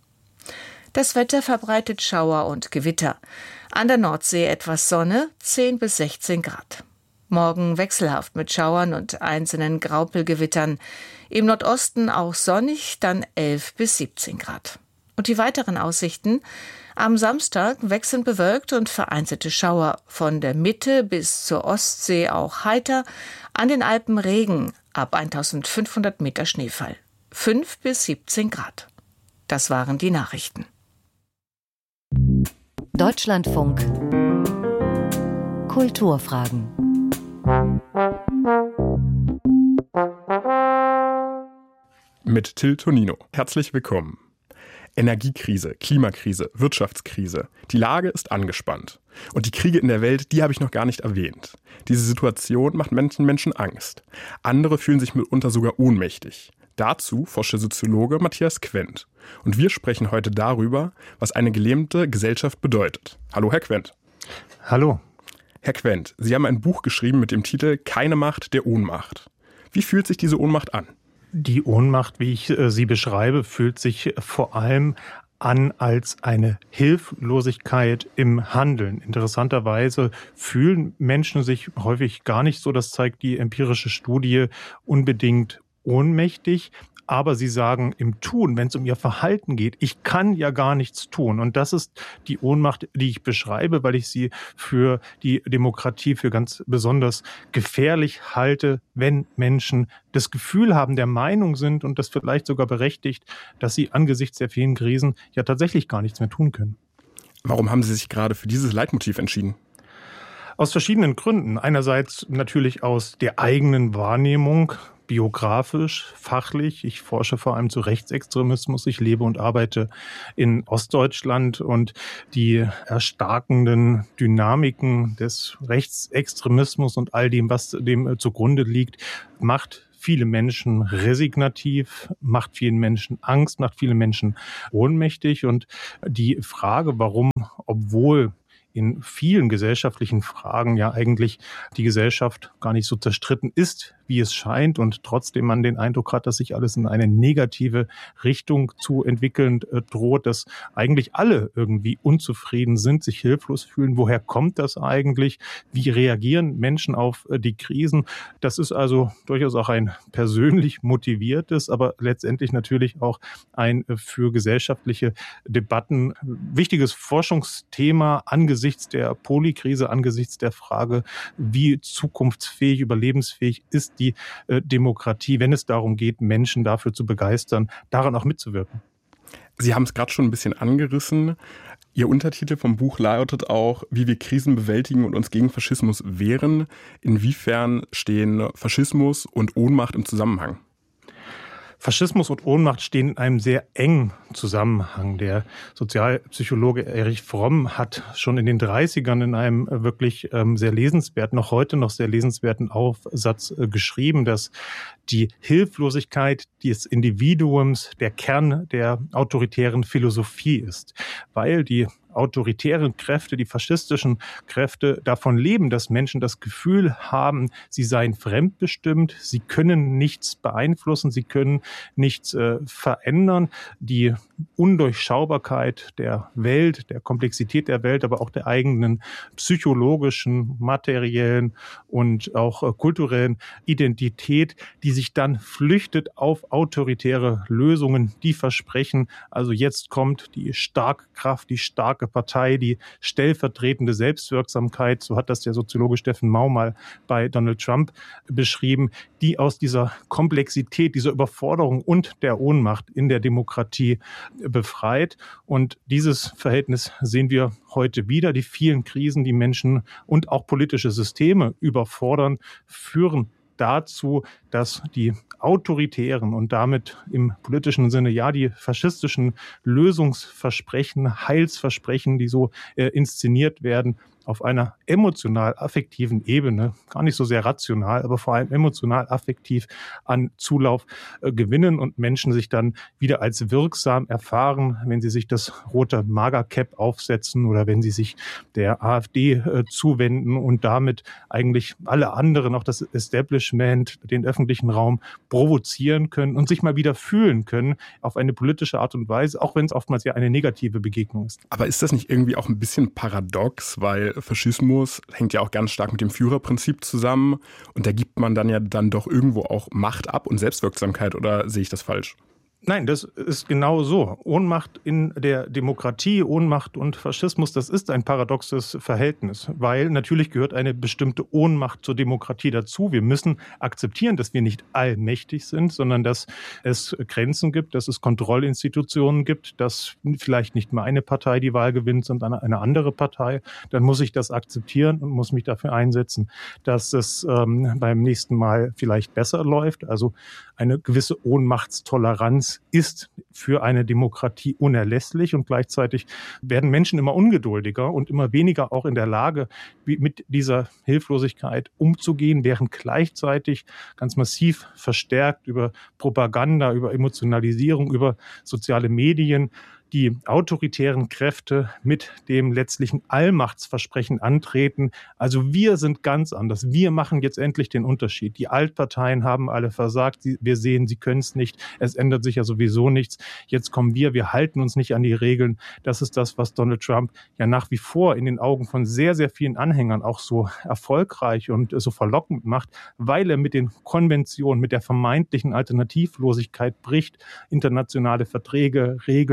Das Wetter verbreitet Schauer und Gewitter. An der Nordsee etwas Sonne, 10 bis 16 Grad. Morgen wechselhaft mit Schauern und einzelnen Graupelgewittern. Im Nordosten auch sonnig, dann 11 bis 17 Grad. Und die weiteren Aussichten? Am Samstag wechselnd bewölkt und vereinzelte Schauer. Von der Mitte bis zur Ostsee auch heiter. An den Alpen Regen, ab 1500 Meter Schneefall. 5 bis 17 Grad. Das waren die Nachrichten. Deutschlandfunk. Kulturfragen. Mit Till Tonino. Herzlich willkommen. Energiekrise, Klimakrise, Wirtschaftskrise. Die Lage ist angespannt. Und die Kriege in der Welt, die habe ich noch gar nicht erwähnt. Diese Situation macht Menschen Angst. Andere fühlen sich mitunter sogar ohnmächtig. Dazu forscht der Soziologe Matthias Quent. Und wir sprechen heute darüber, was eine gelähmte Gesellschaft bedeutet. Hallo, Herr Quent. Hallo. Herr Quent, Sie haben ein Buch geschrieben mit dem Titel »Keine Macht der Ohnmacht«. Wie fühlt sich diese Ohnmacht an? Die Ohnmacht, wie ich sie beschreibe, fühlt sich vor allem an als eine Hilflosigkeit im Handeln. Interessanterweise fühlen Menschen sich häufig gar nicht so, das zeigt die empirische Studie, unbedingt ohnmächtig. Aber sie sagen im Tun, wenn es um ihr Verhalten geht, ich kann ja gar nichts tun. Und das ist die Ohnmacht, die ich beschreibe, weil ich sie für die Demokratie für ganz besonders gefährlich halte, wenn Menschen das Gefühl haben, der Meinung sind und das vielleicht sogar berechtigt, dass sie angesichts der vielen Krisen ja tatsächlich gar nichts mehr tun können. Warum haben Sie sich gerade für dieses Leitmotiv entschieden? Aus verschiedenen Gründen. Einerseits natürlich aus der eigenen Wahrnehmung biografisch, fachlich. Ich forsche vor allem zu Rechtsextremismus. Ich lebe und arbeite in Ostdeutschland und die erstarkenden Dynamiken des Rechtsextremismus und all dem, was dem zugrunde liegt, macht viele Menschen resignativ, macht vielen Menschen Angst, macht viele Menschen ohnmächtig. Und die Frage, warum, obwohl in vielen gesellschaftlichen Fragen ja eigentlich die Gesellschaft gar nicht so zerstritten ist, wie es scheint, und trotzdem man den Eindruck hat, dass sich alles in eine negative Richtung zu entwickeln droht, dass eigentlich alle irgendwie unzufrieden sind, sich hilflos fühlen. Woher kommt das eigentlich? Wie reagieren Menschen auf die Krisen? Das ist also durchaus auch ein persönlich motiviertes, aber letztendlich natürlich auch ein für gesellschaftliche Debatten wichtiges Forschungsthema angesichts der Polykrise, angesichts der Frage, wie zukunftsfähig, überlebensfähig ist die Demokratie, wenn es darum geht, Menschen dafür zu begeistern, daran auch mitzuwirken. Sie haben es gerade schon ein bisschen angerissen. Ihr Untertitel vom Buch lautet auch, wie wir Krisen bewältigen und uns gegen Faschismus wehren. Inwiefern stehen Faschismus und Ohnmacht im Zusammenhang? Faschismus und Ohnmacht stehen in einem sehr engen Zusammenhang. Der Sozialpsychologe Erich Fromm hat schon in den 30ern in einem wirklich sehr lesenswerten, noch heute noch sehr lesenswerten Aufsatz geschrieben, dass die Hilflosigkeit des Individuums der Kern der autoritären Philosophie ist, weil die autoritären Kräfte, die faschistischen Kräfte davon leben, dass Menschen das Gefühl haben, sie seien fremdbestimmt, sie können nichts beeinflussen, sie können nichts verändern. Die Undurchschaubarkeit der Welt, der Komplexität der Welt, aber auch der eigenen psychologischen, materiellen und auch kulturellen Identität, die sich dann flüchtet auf autoritäre Lösungen, die versprechen, also jetzt kommt die starke Kraft, die starke Partei, die stellvertretende Selbstwirksamkeit, so hat das der Soziologe Steffen Mau mal bei Donald Trump beschrieben, die aus dieser Komplexität, dieser Überforderung und der Ohnmacht in der Demokratie befreit. Und dieses Verhältnis sehen wir heute wieder. Die vielen Krisen, die Menschen und auch politische Systeme überfordern, führen dazu, dass die autoritären und damit im politischen Sinne ja die faschistischen Lösungsversprechen, Heilsversprechen, die so inszeniert werden, auf einer emotional-affektiven Ebene, gar nicht so sehr rational, aber vor allem emotional-affektiv an Zulauf gewinnen und Menschen sich dann wieder als wirksam erfahren, wenn sie sich das rote Magercap aufsetzen oder wenn sie sich der AfD zuwenden und damit eigentlich alle anderen, auch das Establishment, den öffentlichen Raum provozieren können und sich mal wieder fühlen können auf eine politische Art und Weise, auch wenn es oftmals ja eine negative Begegnung ist. Aber ist das nicht irgendwie auch ein bisschen paradox, weil Faschismus hängt ja auch ganz stark mit dem Führerprinzip zusammen und da gibt man dann ja dann doch irgendwo auch Macht ab und Selbstwirksamkeit, oder sehe ich das falsch? Nein, das ist genau so. Ohnmacht in der Demokratie, Ohnmacht und Faschismus, das ist ein paradoxes Verhältnis, weil natürlich gehört eine bestimmte Ohnmacht zur Demokratie dazu. Wir müssen akzeptieren, dass wir nicht allmächtig sind, sondern dass es Grenzen gibt, dass es Kontrollinstitutionen gibt, dass vielleicht nicht mal eine Partei die Wahl gewinnt, sondern eine andere Partei. Dann muss ich das akzeptieren und muss mich dafür einsetzen, dass es beim nächsten Mal vielleicht besser läuft. Also eine gewisse Ohnmachtstoleranz ist für eine Demokratie unerlässlich und gleichzeitig werden Menschen immer ungeduldiger und immer weniger auch in der Lage, mit dieser Hilflosigkeit umzugehen, während gleichzeitig ganz massiv verstärkt über Propaganda, über Emotionalisierung, über soziale Medien die autoritären Kräfte mit dem letztlichen Allmachtsversprechen antreten. Also wir sind ganz anders. Wir machen jetzt endlich den Unterschied. Die Altparteien haben alle versagt. Wir sehen, sie können es nicht. Es ändert sich ja sowieso nichts. Jetzt kommen wir halten uns nicht an die Regeln. Das ist das, was Donald Trump ja nach wie vor in den Augen von sehr, sehr vielen Anhängern auch so erfolgreich und so verlockend macht, weil er mit den Konventionen, mit der vermeintlichen Alternativlosigkeit bricht, internationale Verträge, Regeln,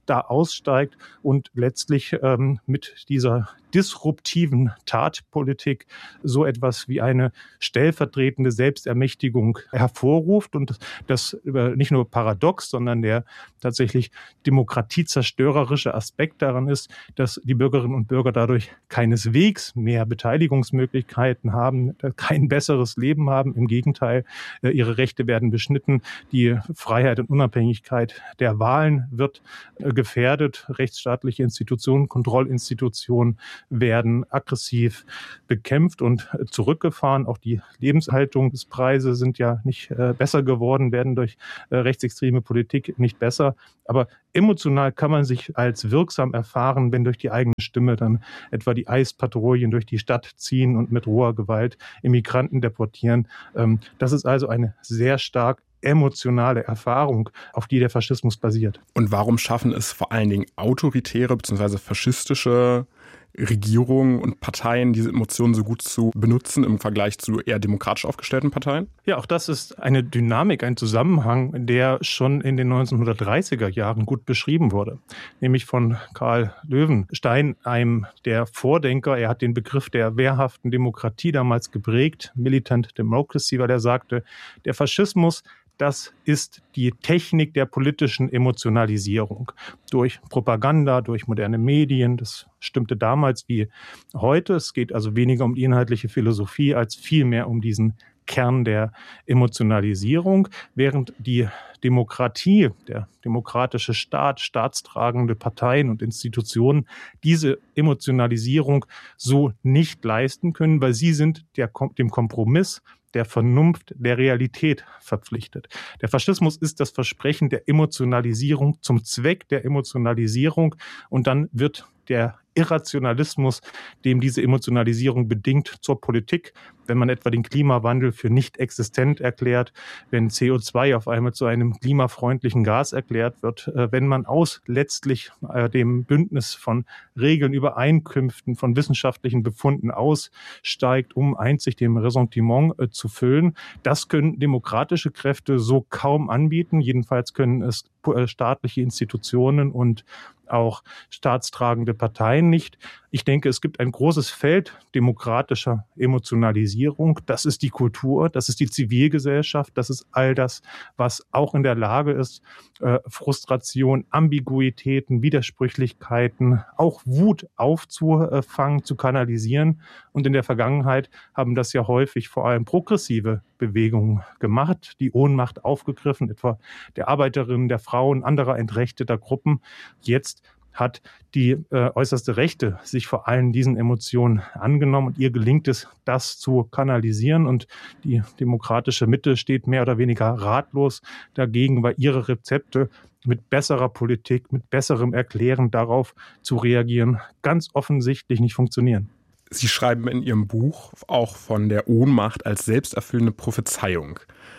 da aussteigt und letztlich mit dieser disruptiven Tatpolitik so etwas wie eine stellvertretende Selbstermächtigung hervorruft und das nicht nur paradox, sondern der tatsächlich demokratiezerstörerische Aspekt daran ist, dass die Bürgerinnen und Bürger dadurch keineswegs mehr Beteiligungsmöglichkeiten haben, kein besseres Leben haben. Im Gegenteil, ihre Rechte werden beschnitten, die Freiheit und Unabhängigkeit der Wahlen wird gefährdet, rechtsstaatliche Institutionen, Kontrollinstitutionen werden aggressiv bekämpft und zurückgefahren. Auch die Lebenshaltungspreise sind ja nicht besser geworden, werden durch rechtsextreme Politik nicht besser. Aber emotional kann man sich als wirksam erfahren, wenn durch die eigene Stimme dann etwa die Eispatrouillen durch die Stadt ziehen und mit roher Gewalt Immigranten deportieren. Das ist also eine sehr stark emotionale Erfahrung, auf die der Faschismus basiert. Und warum schaffen es vor allen Dingen autoritäre bzw. faschistische Regierungen und Parteien, diese Emotionen so gut zu benutzen im Vergleich zu eher demokratisch aufgestellten Parteien? Ja, auch das ist eine Dynamik, ein Zusammenhang, der schon in den 1930er Jahren gut beschrieben wurde. Nämlich von Karl Löwenstein, einem der Vordenker. Er hat den Begriff der wehrhaften Demokratie damals geprägt, Militant Democracy, weil er sagte, der Faschismus, das ist die Technik der politischen Emotionalisierung. Durch Propaganda, durch moderne Medien. Das stimmte damals wie heute. Es geht also weniger um die inhaltliche Philosophie als vielmehr um diesen Kern der Emotionalisierung, während die Demokratie, der demokratische Staat, staatstragende Parteien und Institutionen diese Emotionalisierung so nicht leisten können, weil sie sind dem Kompromiss, der Vernunft, der Realität verpflichtet. Der Faschismus ist das Versprechen der Emotionalisierung zum Zweck der Emotionalisierung und dann wird der Irrationalismus, dem diese Emotionalisierung bedingt, zur Politik. Wenn man etwa den Klimawandel für nicht existent erklärt, wenn CO2 auf einmal zu einem klimafreundlichen Gas erklärt wird, wenn man aus letztlich dem Bündnis von Regeln, Übereinkünften, von wissenschaftlichen Befunden aussteigt, um einzig dem Ressentiment zu füllen. Das können demokratische Kräfte so kaum anbieten. Jedenfalls können es staatliche Institutionen und auch staatstragende Parteien nicht. Ich denke, es gibt ein großes Feld demokratischer Emotionalisierung. Das ist die Kultur, das ist die Zivilgesellschaft, das ist all das, was auch in der Lage ist, Frustration, Ambiguitäten, Widersprüchlichkeiten, auch Wut aufzufangen, zu kanalisieren. Und in der Vergangenheit haben das ja häufig vor allem progressive Bewegungen gemacht, die Ohnmacht aufgegriffen, etwa der Arbeiterinnen, der Frauen, anderer entrechteter Gruppen. Jetzt hat die äußerste Rechte sich vor allem diesen Emotionen angenommen und ihr gelingt es, das zu kanalisieren und die demokratische Mitte steht mehr oder weniger ratlos dagegen, weil ihre Rezepte mit besserer Politik, mit besserem Erklären darauf zu reagieren, ganz offensichtlich nicht funktionieren. Sie schreiben in Ihrem Buch auch von der Ohnmacht als selbsterfüllende Prophezeiung.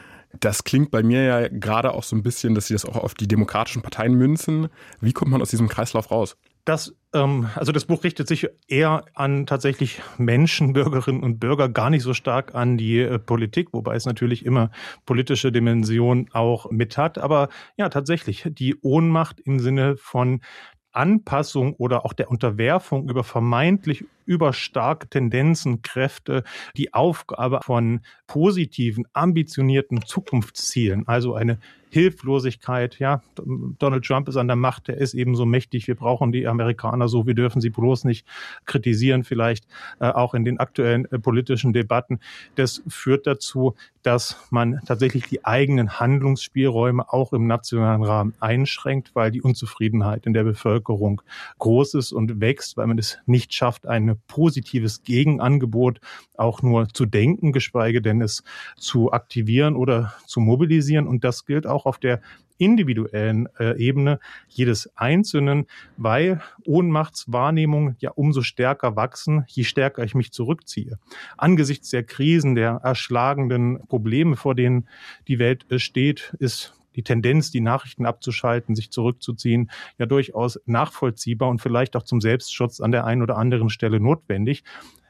Das klingt bei mir ja gerade auch so ein bisschen, dass Sie das auch auf die demokratischen Parteien münzen. Wie kommt man aus diesem Kreislauf raus? Das Buch richtet sich eher an tatsächlich Menschen, Bürgerinnen und Bürger, gar nicht so stark an die Politik, wobei es natürlich immer politische Dimension auch mit hat. Aber ja, tatsächlich die Ohnmacht im Sinne von Anpassung oder auch der Unterwerfung über vermeintlich überstarke Tendenzen, Kräfte, die Aufgabe von positiven, ambitionierten Zukunftszielen, also eine Hilflosigkeit. Ja, Donald Trump ist an der Macht, der ist eben so mächtig, wir brauchen die Amerikaner so, wir dürfen sie bloß nicht kritisieren, vielleicht auch in den aktuellen politischen Debatten. Das führt dazu, dass man tatsächlich die eigenen Handlungsspielräume auch im nationalen Rahmen einschränkt, weil die Unzufriedenheit in der Bevölkerung groß ist und wächst, weil man es nicht schafft, ein positives Gegenangebot auch nur zu denken, geschweige denn es zu aktivieren oder zu mobilisieren. Und das gilt auch auf der individuellen Ebene jedes Einzelnen, weil Ohnmachtswahrnehmungen ja umso stärker wachsen, je stärker ich mich zurückziehe. Angesichts der Krisen, der erschlagenden Probleme, vor denen die Welt steht, ist die Tendenz, die Nachrichten abzuschalten, sich zurückzuziehen, ja durchaus nachvollziehbar und vielleicht auch zum Selbstschutz an der einen oder anderen Stelle notwendig.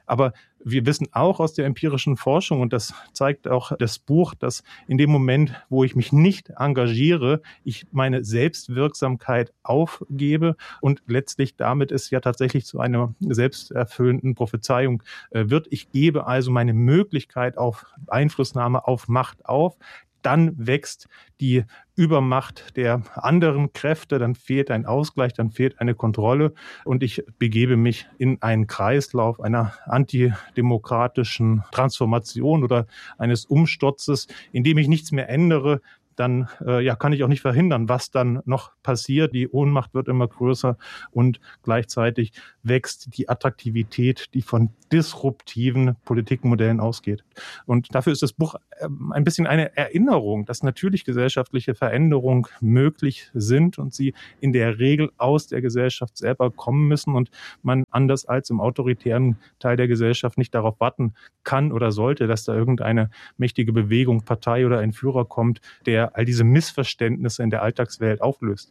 Aber wir wissen auch aus der empirischen Forschung, und das zeigt auch das Buch, dass in dem Moment, wo ich mich nicht engagiere, ich meine Selbstwirksamkeit aufgebe und letztlich damit es ja tatsächlich zu einer selbsterfüllenden Prophezeiung wird. Ich gebe also meine Möglichkeit auf Einflussnahme auf Macht auf. Dann wächst die Übermacht der anderen Kräfte, dann fehlt ein Ausgleich, dann fehlt eine Kontrolle und ich begebe mich in einen Kreislauf einer antidemokratischen Transformation oder eines Umsturzes, in dem ich nichts mehr ändere. Dann kann ich auch nicht verhindern, was dann noch passiert. Die Ohnmacht wird immer größer und gleichzeitig wächst die Attraktivität, die von disruptiven Politikmodellen ausgeht. Und dafür ist das Buch ein bisschen eine Erinnerung, dass natürlich gesellschaftliche Veränderungen möglich sind und sie in der Regel aus der Gesellschaft selber kommen müssen und man anders als im autoritären Teil der Gesellschaft nicht darauf warten kann oder sollte, dass da irgendeine mächtige Bewegung, Partei oder ein Führer kommt, der all diese Missverständnisse in der Alltagswelt auflöst.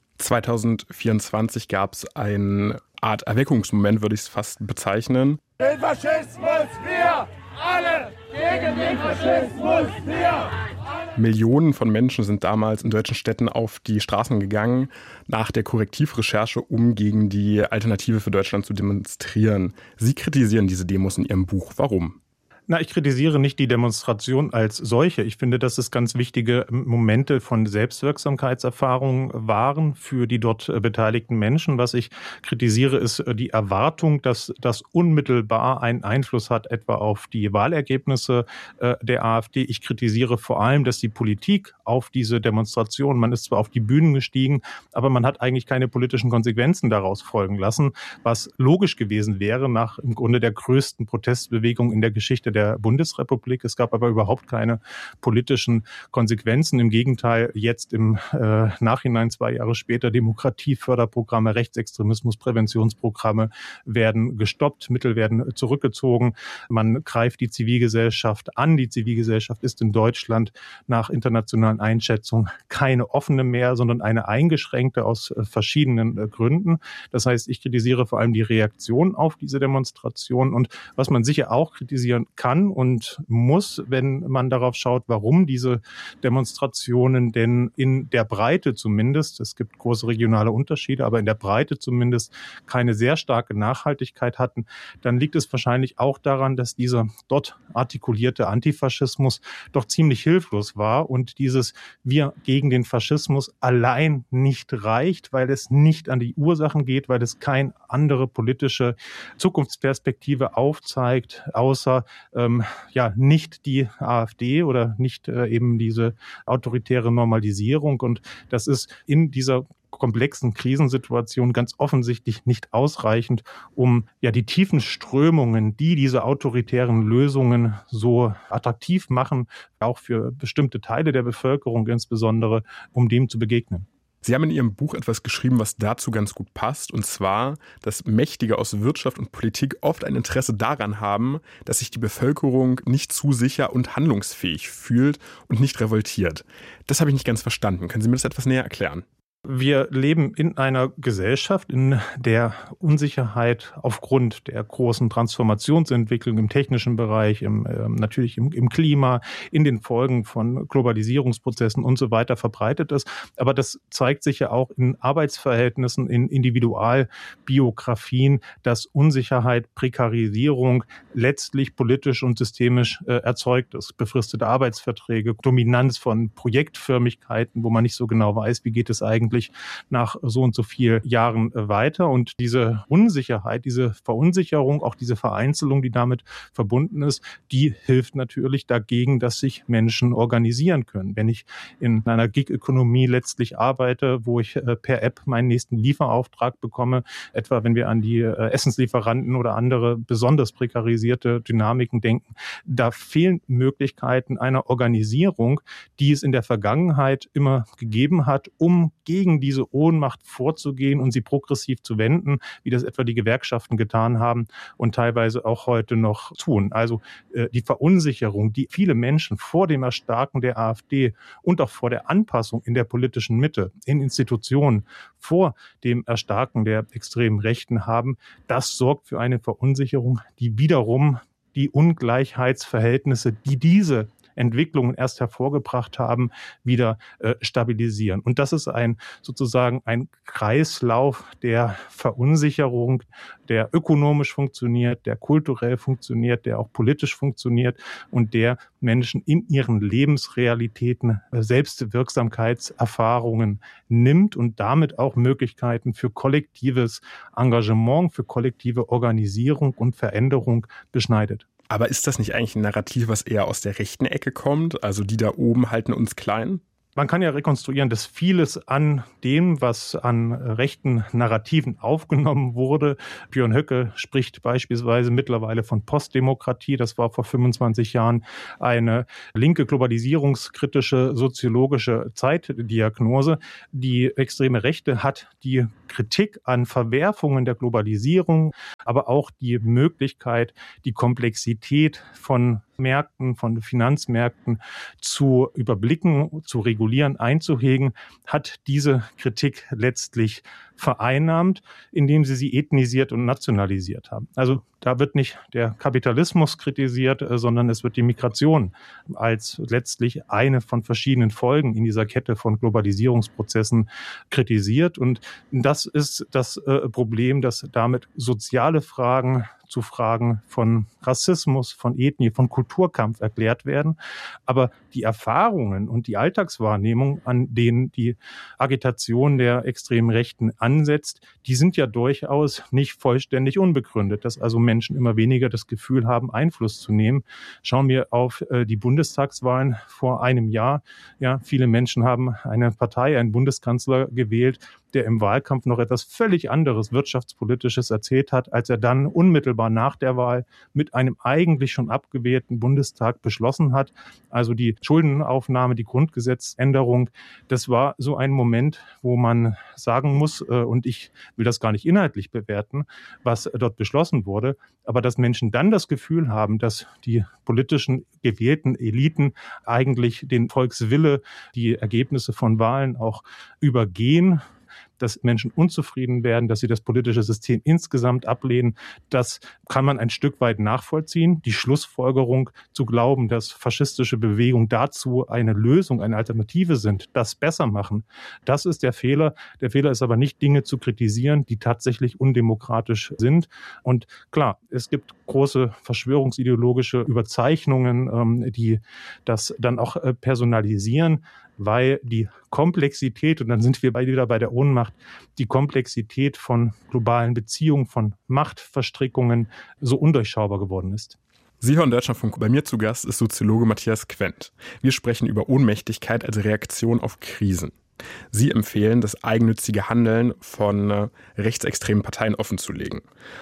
2024 gab es eine Art Erweckungsmoment, würde ich es fast bezeichnen. Den Faschismus, wir alle! Gegen den Faschismus, wir alle! Millionen von Menschen sind damals in deutschen Städten auf die Straßen gegangen, nach der Korrektivrecherche, um gegen die Alternative für Deutschland zu demonstrieren. Sie kritisieren diese Demos in Ihrem Buch. Warum? Ich kritisiere nicht die Demonstration als solche. Ich finde, dass es ganz wichtige Momente von Selbstwirksamkeitserfahrung waren für die dort beteiligten Menschen. Was ich kritisiere, ist die Erwartung, dass das unmittelbar einen Einfluss hat, etwa auf die Wahlergebnisse der AfD. Ich kritisiere vor allem, dass die Politik auf diese Demonstration, man ist zwar auf die Bühnen gestiegen, aber man hat eigentlich keine politischen Konsequenzen daraus folgen lassen, was logisch gewesen wäre nach im Grunde der größten Protestbewegung in der Geschichte der Bundesrepublik. Es gab aber überhaupt keine politischen Konsequenzen. Im Gegenteil, jetzt im Nachhinein 2 Jahre später Demokratieförderprogramme, Rechtsextremismuspräventionsprogramme werden gestoppt, Mittel werden zurückgezogen. Man greift die Zivilgesellschaft an. Die Zivilgesellschaft ist in Deutschland nach internationalen Einschätzungen keine offene mehr, sondern eine eingeschränkte aus verschiedenen Gründen. Das heißt, ich kritisiere vor allem die Reaktion auf diese Demonstration und was man sicher auch kritisieren kann und muss, wenn man darauf schaut, warum diese Demonstrationen denn in der Breite zumindest, es gibt große regionale Unterschiede, aber in der Breite zumindest keine sehr starke Nachhaltigkeit hatten, dann liegt es wahrscheinlich auch daran, dass dieser dort artikulierte Antifaschismus doch ziemlich hilflos war und dieses Wir gegen den Faschismus allein nicht reicht, weil es nicht an die Ursachen geht, weil es keine andere politische Zukunftsperspektive aufzeigt, außer nicht die AfD oder nicht eben diese autoritäre Normalisierung. Und das ist in dieser komplexen Krisensituation ganz offensichtlich nicht ausreichend, um die tiefen Strömungen, die diese autoritären Lösungen so attraktiv machen, auch für bestimmte Teile der Bevölkerung insbesondere, um dem zu begegnen. Sie haben in Ihrem Buch etwas geschrieben, was dazu ganz gut passt, und zwar, dass Mächtige aus Wirtschaft und Politik oft ein Interesse daran haben, dass sich die Bevölkerung nicht zu sicher und handlungsfähig fühlt und nicht revoltiert. Das habe ich nicht ganz verstanden. Können Sie mir das etwas näher erklären? Wir leben in einer Gesellschaft, in der Unsicherheit aufgrund der großen Transformationsentwicklung im technischen Bereich, natürlich im Klima, in den Folgen von Globalisierungsprozessen und so weiter verbreitet ist. Aber das zeigt sich ja auch in Arbeitsverhältnissen, in Individualbiografien, dass Unsicherheit, Prekarisierung letztlich politisch und systemisch erzeugt ist. Befristete Arbeitsverträge, Dominanz von Projektförmigkeiten, wo man nicht so genau weiß, wie geht es eigentlich nach so und so vielen Jahren weiter. Und diese Unsicherheit, diese Verunsicherung, auch diese Vereinzelung, die damit verbunden ist, die hilft natürlich dagegen, dass sich Menschen organisieren können. Wenn ich in einer Gig-Ökonomie letztlich arbeite, wo ich per App meinen nächsten Lieferauftrag bekomme, etwa wenn wir an die Essenslieferanten oder andere besonders prekarisierte Dynamiken denken, da fehlen Möglichkeiten einer Organisierung, die es in der Vergangenheit immer gegeben hat, um gegen gegen diese Ohnmacht vorzugehen und sie progressiv zu wenden, wie das etwa die Gewerkschaften getan haben und teilweise auch heute noch tun. Also die Verunsicherung, die viele Menschen vor dem Erstarken der AfD und auch vor der Anpassung in der politischen Mitte, in Institutionen, vor dem Erstarken der extremen Rechten haben, das sorgt für eine Verunsicherung, die wiederum die Ungleichheitsverhältnisse, die diese Entwicklungen erst hervorgebracht haben, wieder stabilisieren. Und das ist sozusagen ein Kreislauf der Verunsicherung, der ökonomisch funktioniert, der kulturell funktioniert, der auch politisch funktioniert und der Menschen in ihren Lebensrealitäten Selbstwirksamkeitserfahrungen nimmt und damit auch Möglichkeiten für kollektives Engagement, für kollektive Organisierung und Veränderung beschneidet. Aber ist das nicht eigentlich ein Narrativ, was eher aus der rechten Ecke kommt? Also die da oben halten uns klein? Man kann ja rekonstruieren, dass vieles an dem, was an rechten Narrativen aufgenommen wurde. Björn Höcke spricht beispielsweise mittlerweile von Postdemokratie. Das war vor 25 Jahren eine linke, globalisierungskritische, soziologische Zeitdiagnose. Die extreme Rechte hat die Kritik an Verwerfungen der Globalisierung, aber auch die Möglichkeit, die Komplexität von Märkten, von Finanzmärkten zu überblicken, zu regulieren, einzuhegen, hat diese Kritik letztlich vereinnahmt, indem sie ethnisiert und nationalisiert haben. Also da wird nicht der Kapitalismus kritisiert, sondern es wird die Migration als letztlich eine von verschiedenen Folgen in dieser Kette von Globalisierungsprozessen kritisiert. Und das ist das Problem, dass damit soziale Fragen zu Fragen von Rassismus, von Ethnie, von Kulturkampf erklärt werden. Aber die Erfahrungen und die Alltagswahrnehmung, an denen die Agitation der extremen Rechten ansetzt, die sind ja durchaus nicht vollständig unbegründet, dass also Menschen immer weniger das Gefühl haben, Einfluss zu nehmen. Schauen wir auf die Bundestagswahlen vor einem Jahr. Ja, viele Menschen haben eine Partei, einen Bundeskanzler gewählt, der im Wahlkampf noch etwas völlig anderes Wirtschaftspolitisches erzählt hat, als er dann unmittelbar nach der Wahl mit einem eigentlich schon abgewählten Bundestag beschlossen hat. Also die Schuldenaufnahme, die Grundgesetzänderung, das war so ein Moment, wo man sagen muss, und ich will das gar nicht inhaltlich bewerten, was dort beschlossen wurde, aber dass Menschen dann das Gefühl haben, dass die politischen gewählten Eliten eigentlich den Volkswille, die Ergebnisse von Wahlen auch übergehen, dass Menschen unzufrieden werden, dass sie das politische System insgesamt ablehnen. Das kann man ein Stück weit nachvollziehen. Die Schlussfolgerung zu glauben, dass faschistische Bewegungen dazu eine Lösung, eine Alternative sind, das besser machen, das ist der Fehler. Der Fehler ist aber nicht, Dinge zu kritisieren, die tatsächlich undemokratisch sind. Und klar, es gibt große verschwörungsideologische Überzeichnungen, die das dann auch personalisieren, weil die Komplexität, und dann sind wir wieder bei der Ohnmacht, die Komplexität von globalen Beziehungen, von Machtverstrickungen so undurchschaubar geworden ist. Sie hören Deutschlandfunk. Bei mir zu Gast ist Soziologe Matthias Quent. Wir sprechen über Ohnmächtigkeit als Reaktion auf Krisen. Sie empfehlen, das eigennützige Handeln von rechtsextremen Parteien offenzulegen,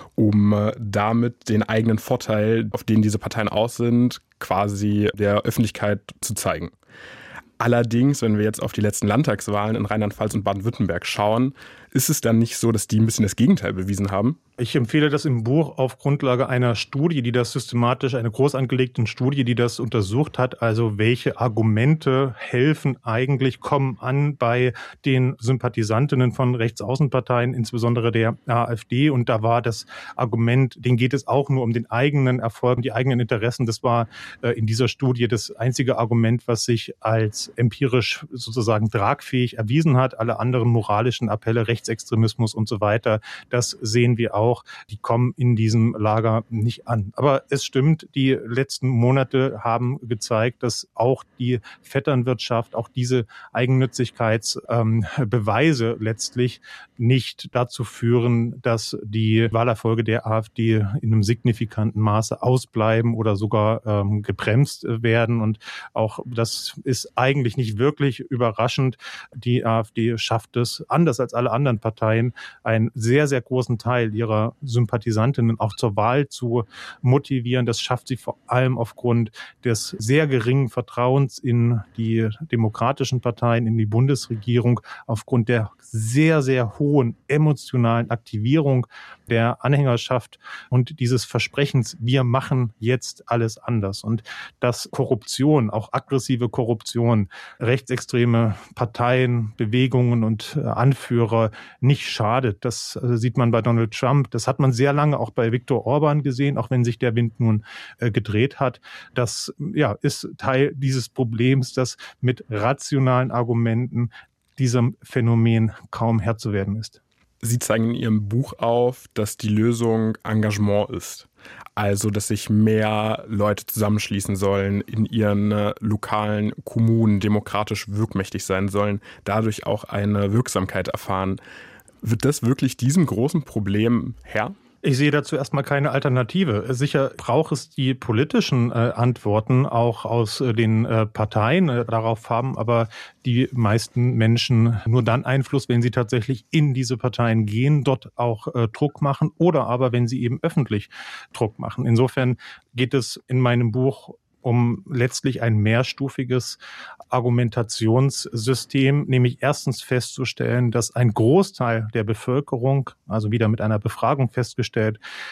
um damit den eigenen Vorteil, auf den diese Parteien aus sind, quasi der Öffentlichkeit zu zeigen. Allerdings, wenn wir jetzt auf die letzten Landtagswahlen in Rheinland-Pfalz und Baden-Württemberg schauen, ist es dann nicht so, dass die ein bisschen das Gegenteil bewiesen haben? Ich empfehle das im Buch auf Grundlage einer Studie, die das systematisch, eine groß angelegte Studie, die das untersucht hat. Also welche Argumente helfen eigentlich, kommen an bei den Sympathisantinnen von Rechtsaußenparteien, insbesondere der AfD. Und da war das Argument, denen geht es auch nur um den eigenen Erfolg, die eigenen Interessen. Das war in dieser Studie das einzige Argument, was sich als empirisch sozusagen tragfähig erwiesen hat. Alle anderen moralischen Appelle, Rechtsextremismus und so weiter, das sehen wir auch. Die kommen in diesem Lager nicht an. Aber es stimmt, die letzten Monate haben gezeigt, dass auch die Vetternwirtschaft, auch diese Eigennützigkeitsbeweise letztlich nicht dazu führen, dass die Wahlerfolge der AfD in einem signifikanten Maße ausbleiben oder sogar gebremst werden. Und auch das ist eigentlich nicht wirklich überraschend. Die AfD schafft es, anders als alle anderen Parteien, einen sehr, sehr großen Teil ihrer Sympathisantinnen auch zur Wahl zu motivieren. Das schafft sie vor allem aufgrund des sehr geringen Vertrauens in die demokratischen Parteien, in die Bundesregierung, aufgrund der sehr, sehr hohen emotionalen Aktivierung der Anhängerschaft und dieses Versprechens, wir machen jetzt alles anders. Und dass Korruption, auch aggressive Korruption, rechtsextreme Parteien, Bewegungen und Anführer nicht schadet, das sieht man bei Donald Trump. Das hat man sehr lange auch bei Viktor Orban gesehen, auch wenn sich der Wind nun gedreht hat. Das ist Teil dieses Problems, dass mit rationalen Argumenten diesem Phänomen kaum Herr zu werden ist. Sie zeigen in Ihrem Buch auf, dass die Lösung Engagement ist. Also, dass sich mehr Leute zusammenschließen sollen, in ihren lokalen Kommunen demokratisch wirkmächtig sein sollen, dadurch auch eine Wirksamkeit erfahren. Wird das wirklich diesem großen Problem Herr? Ich sehe dazu erstmal keine Alternative. Sicher braucht es die politischen Antworten auch aus den Parteien darauf haben, aber die meisten Menschen nur dann Einfluss, wenn sie tatsächlich in diese Parteien gehen, dort auch Druck machen oder aber wenn sie eben öffentlich Druck machen. Insofern geht es in meinem Buch um letztlich ein mehrstufiges Argumentationssystem, nämlich erstens festzustellen, dass ein Großteil der Bevölkerung, also wieder mit einer Befragung festgestellt,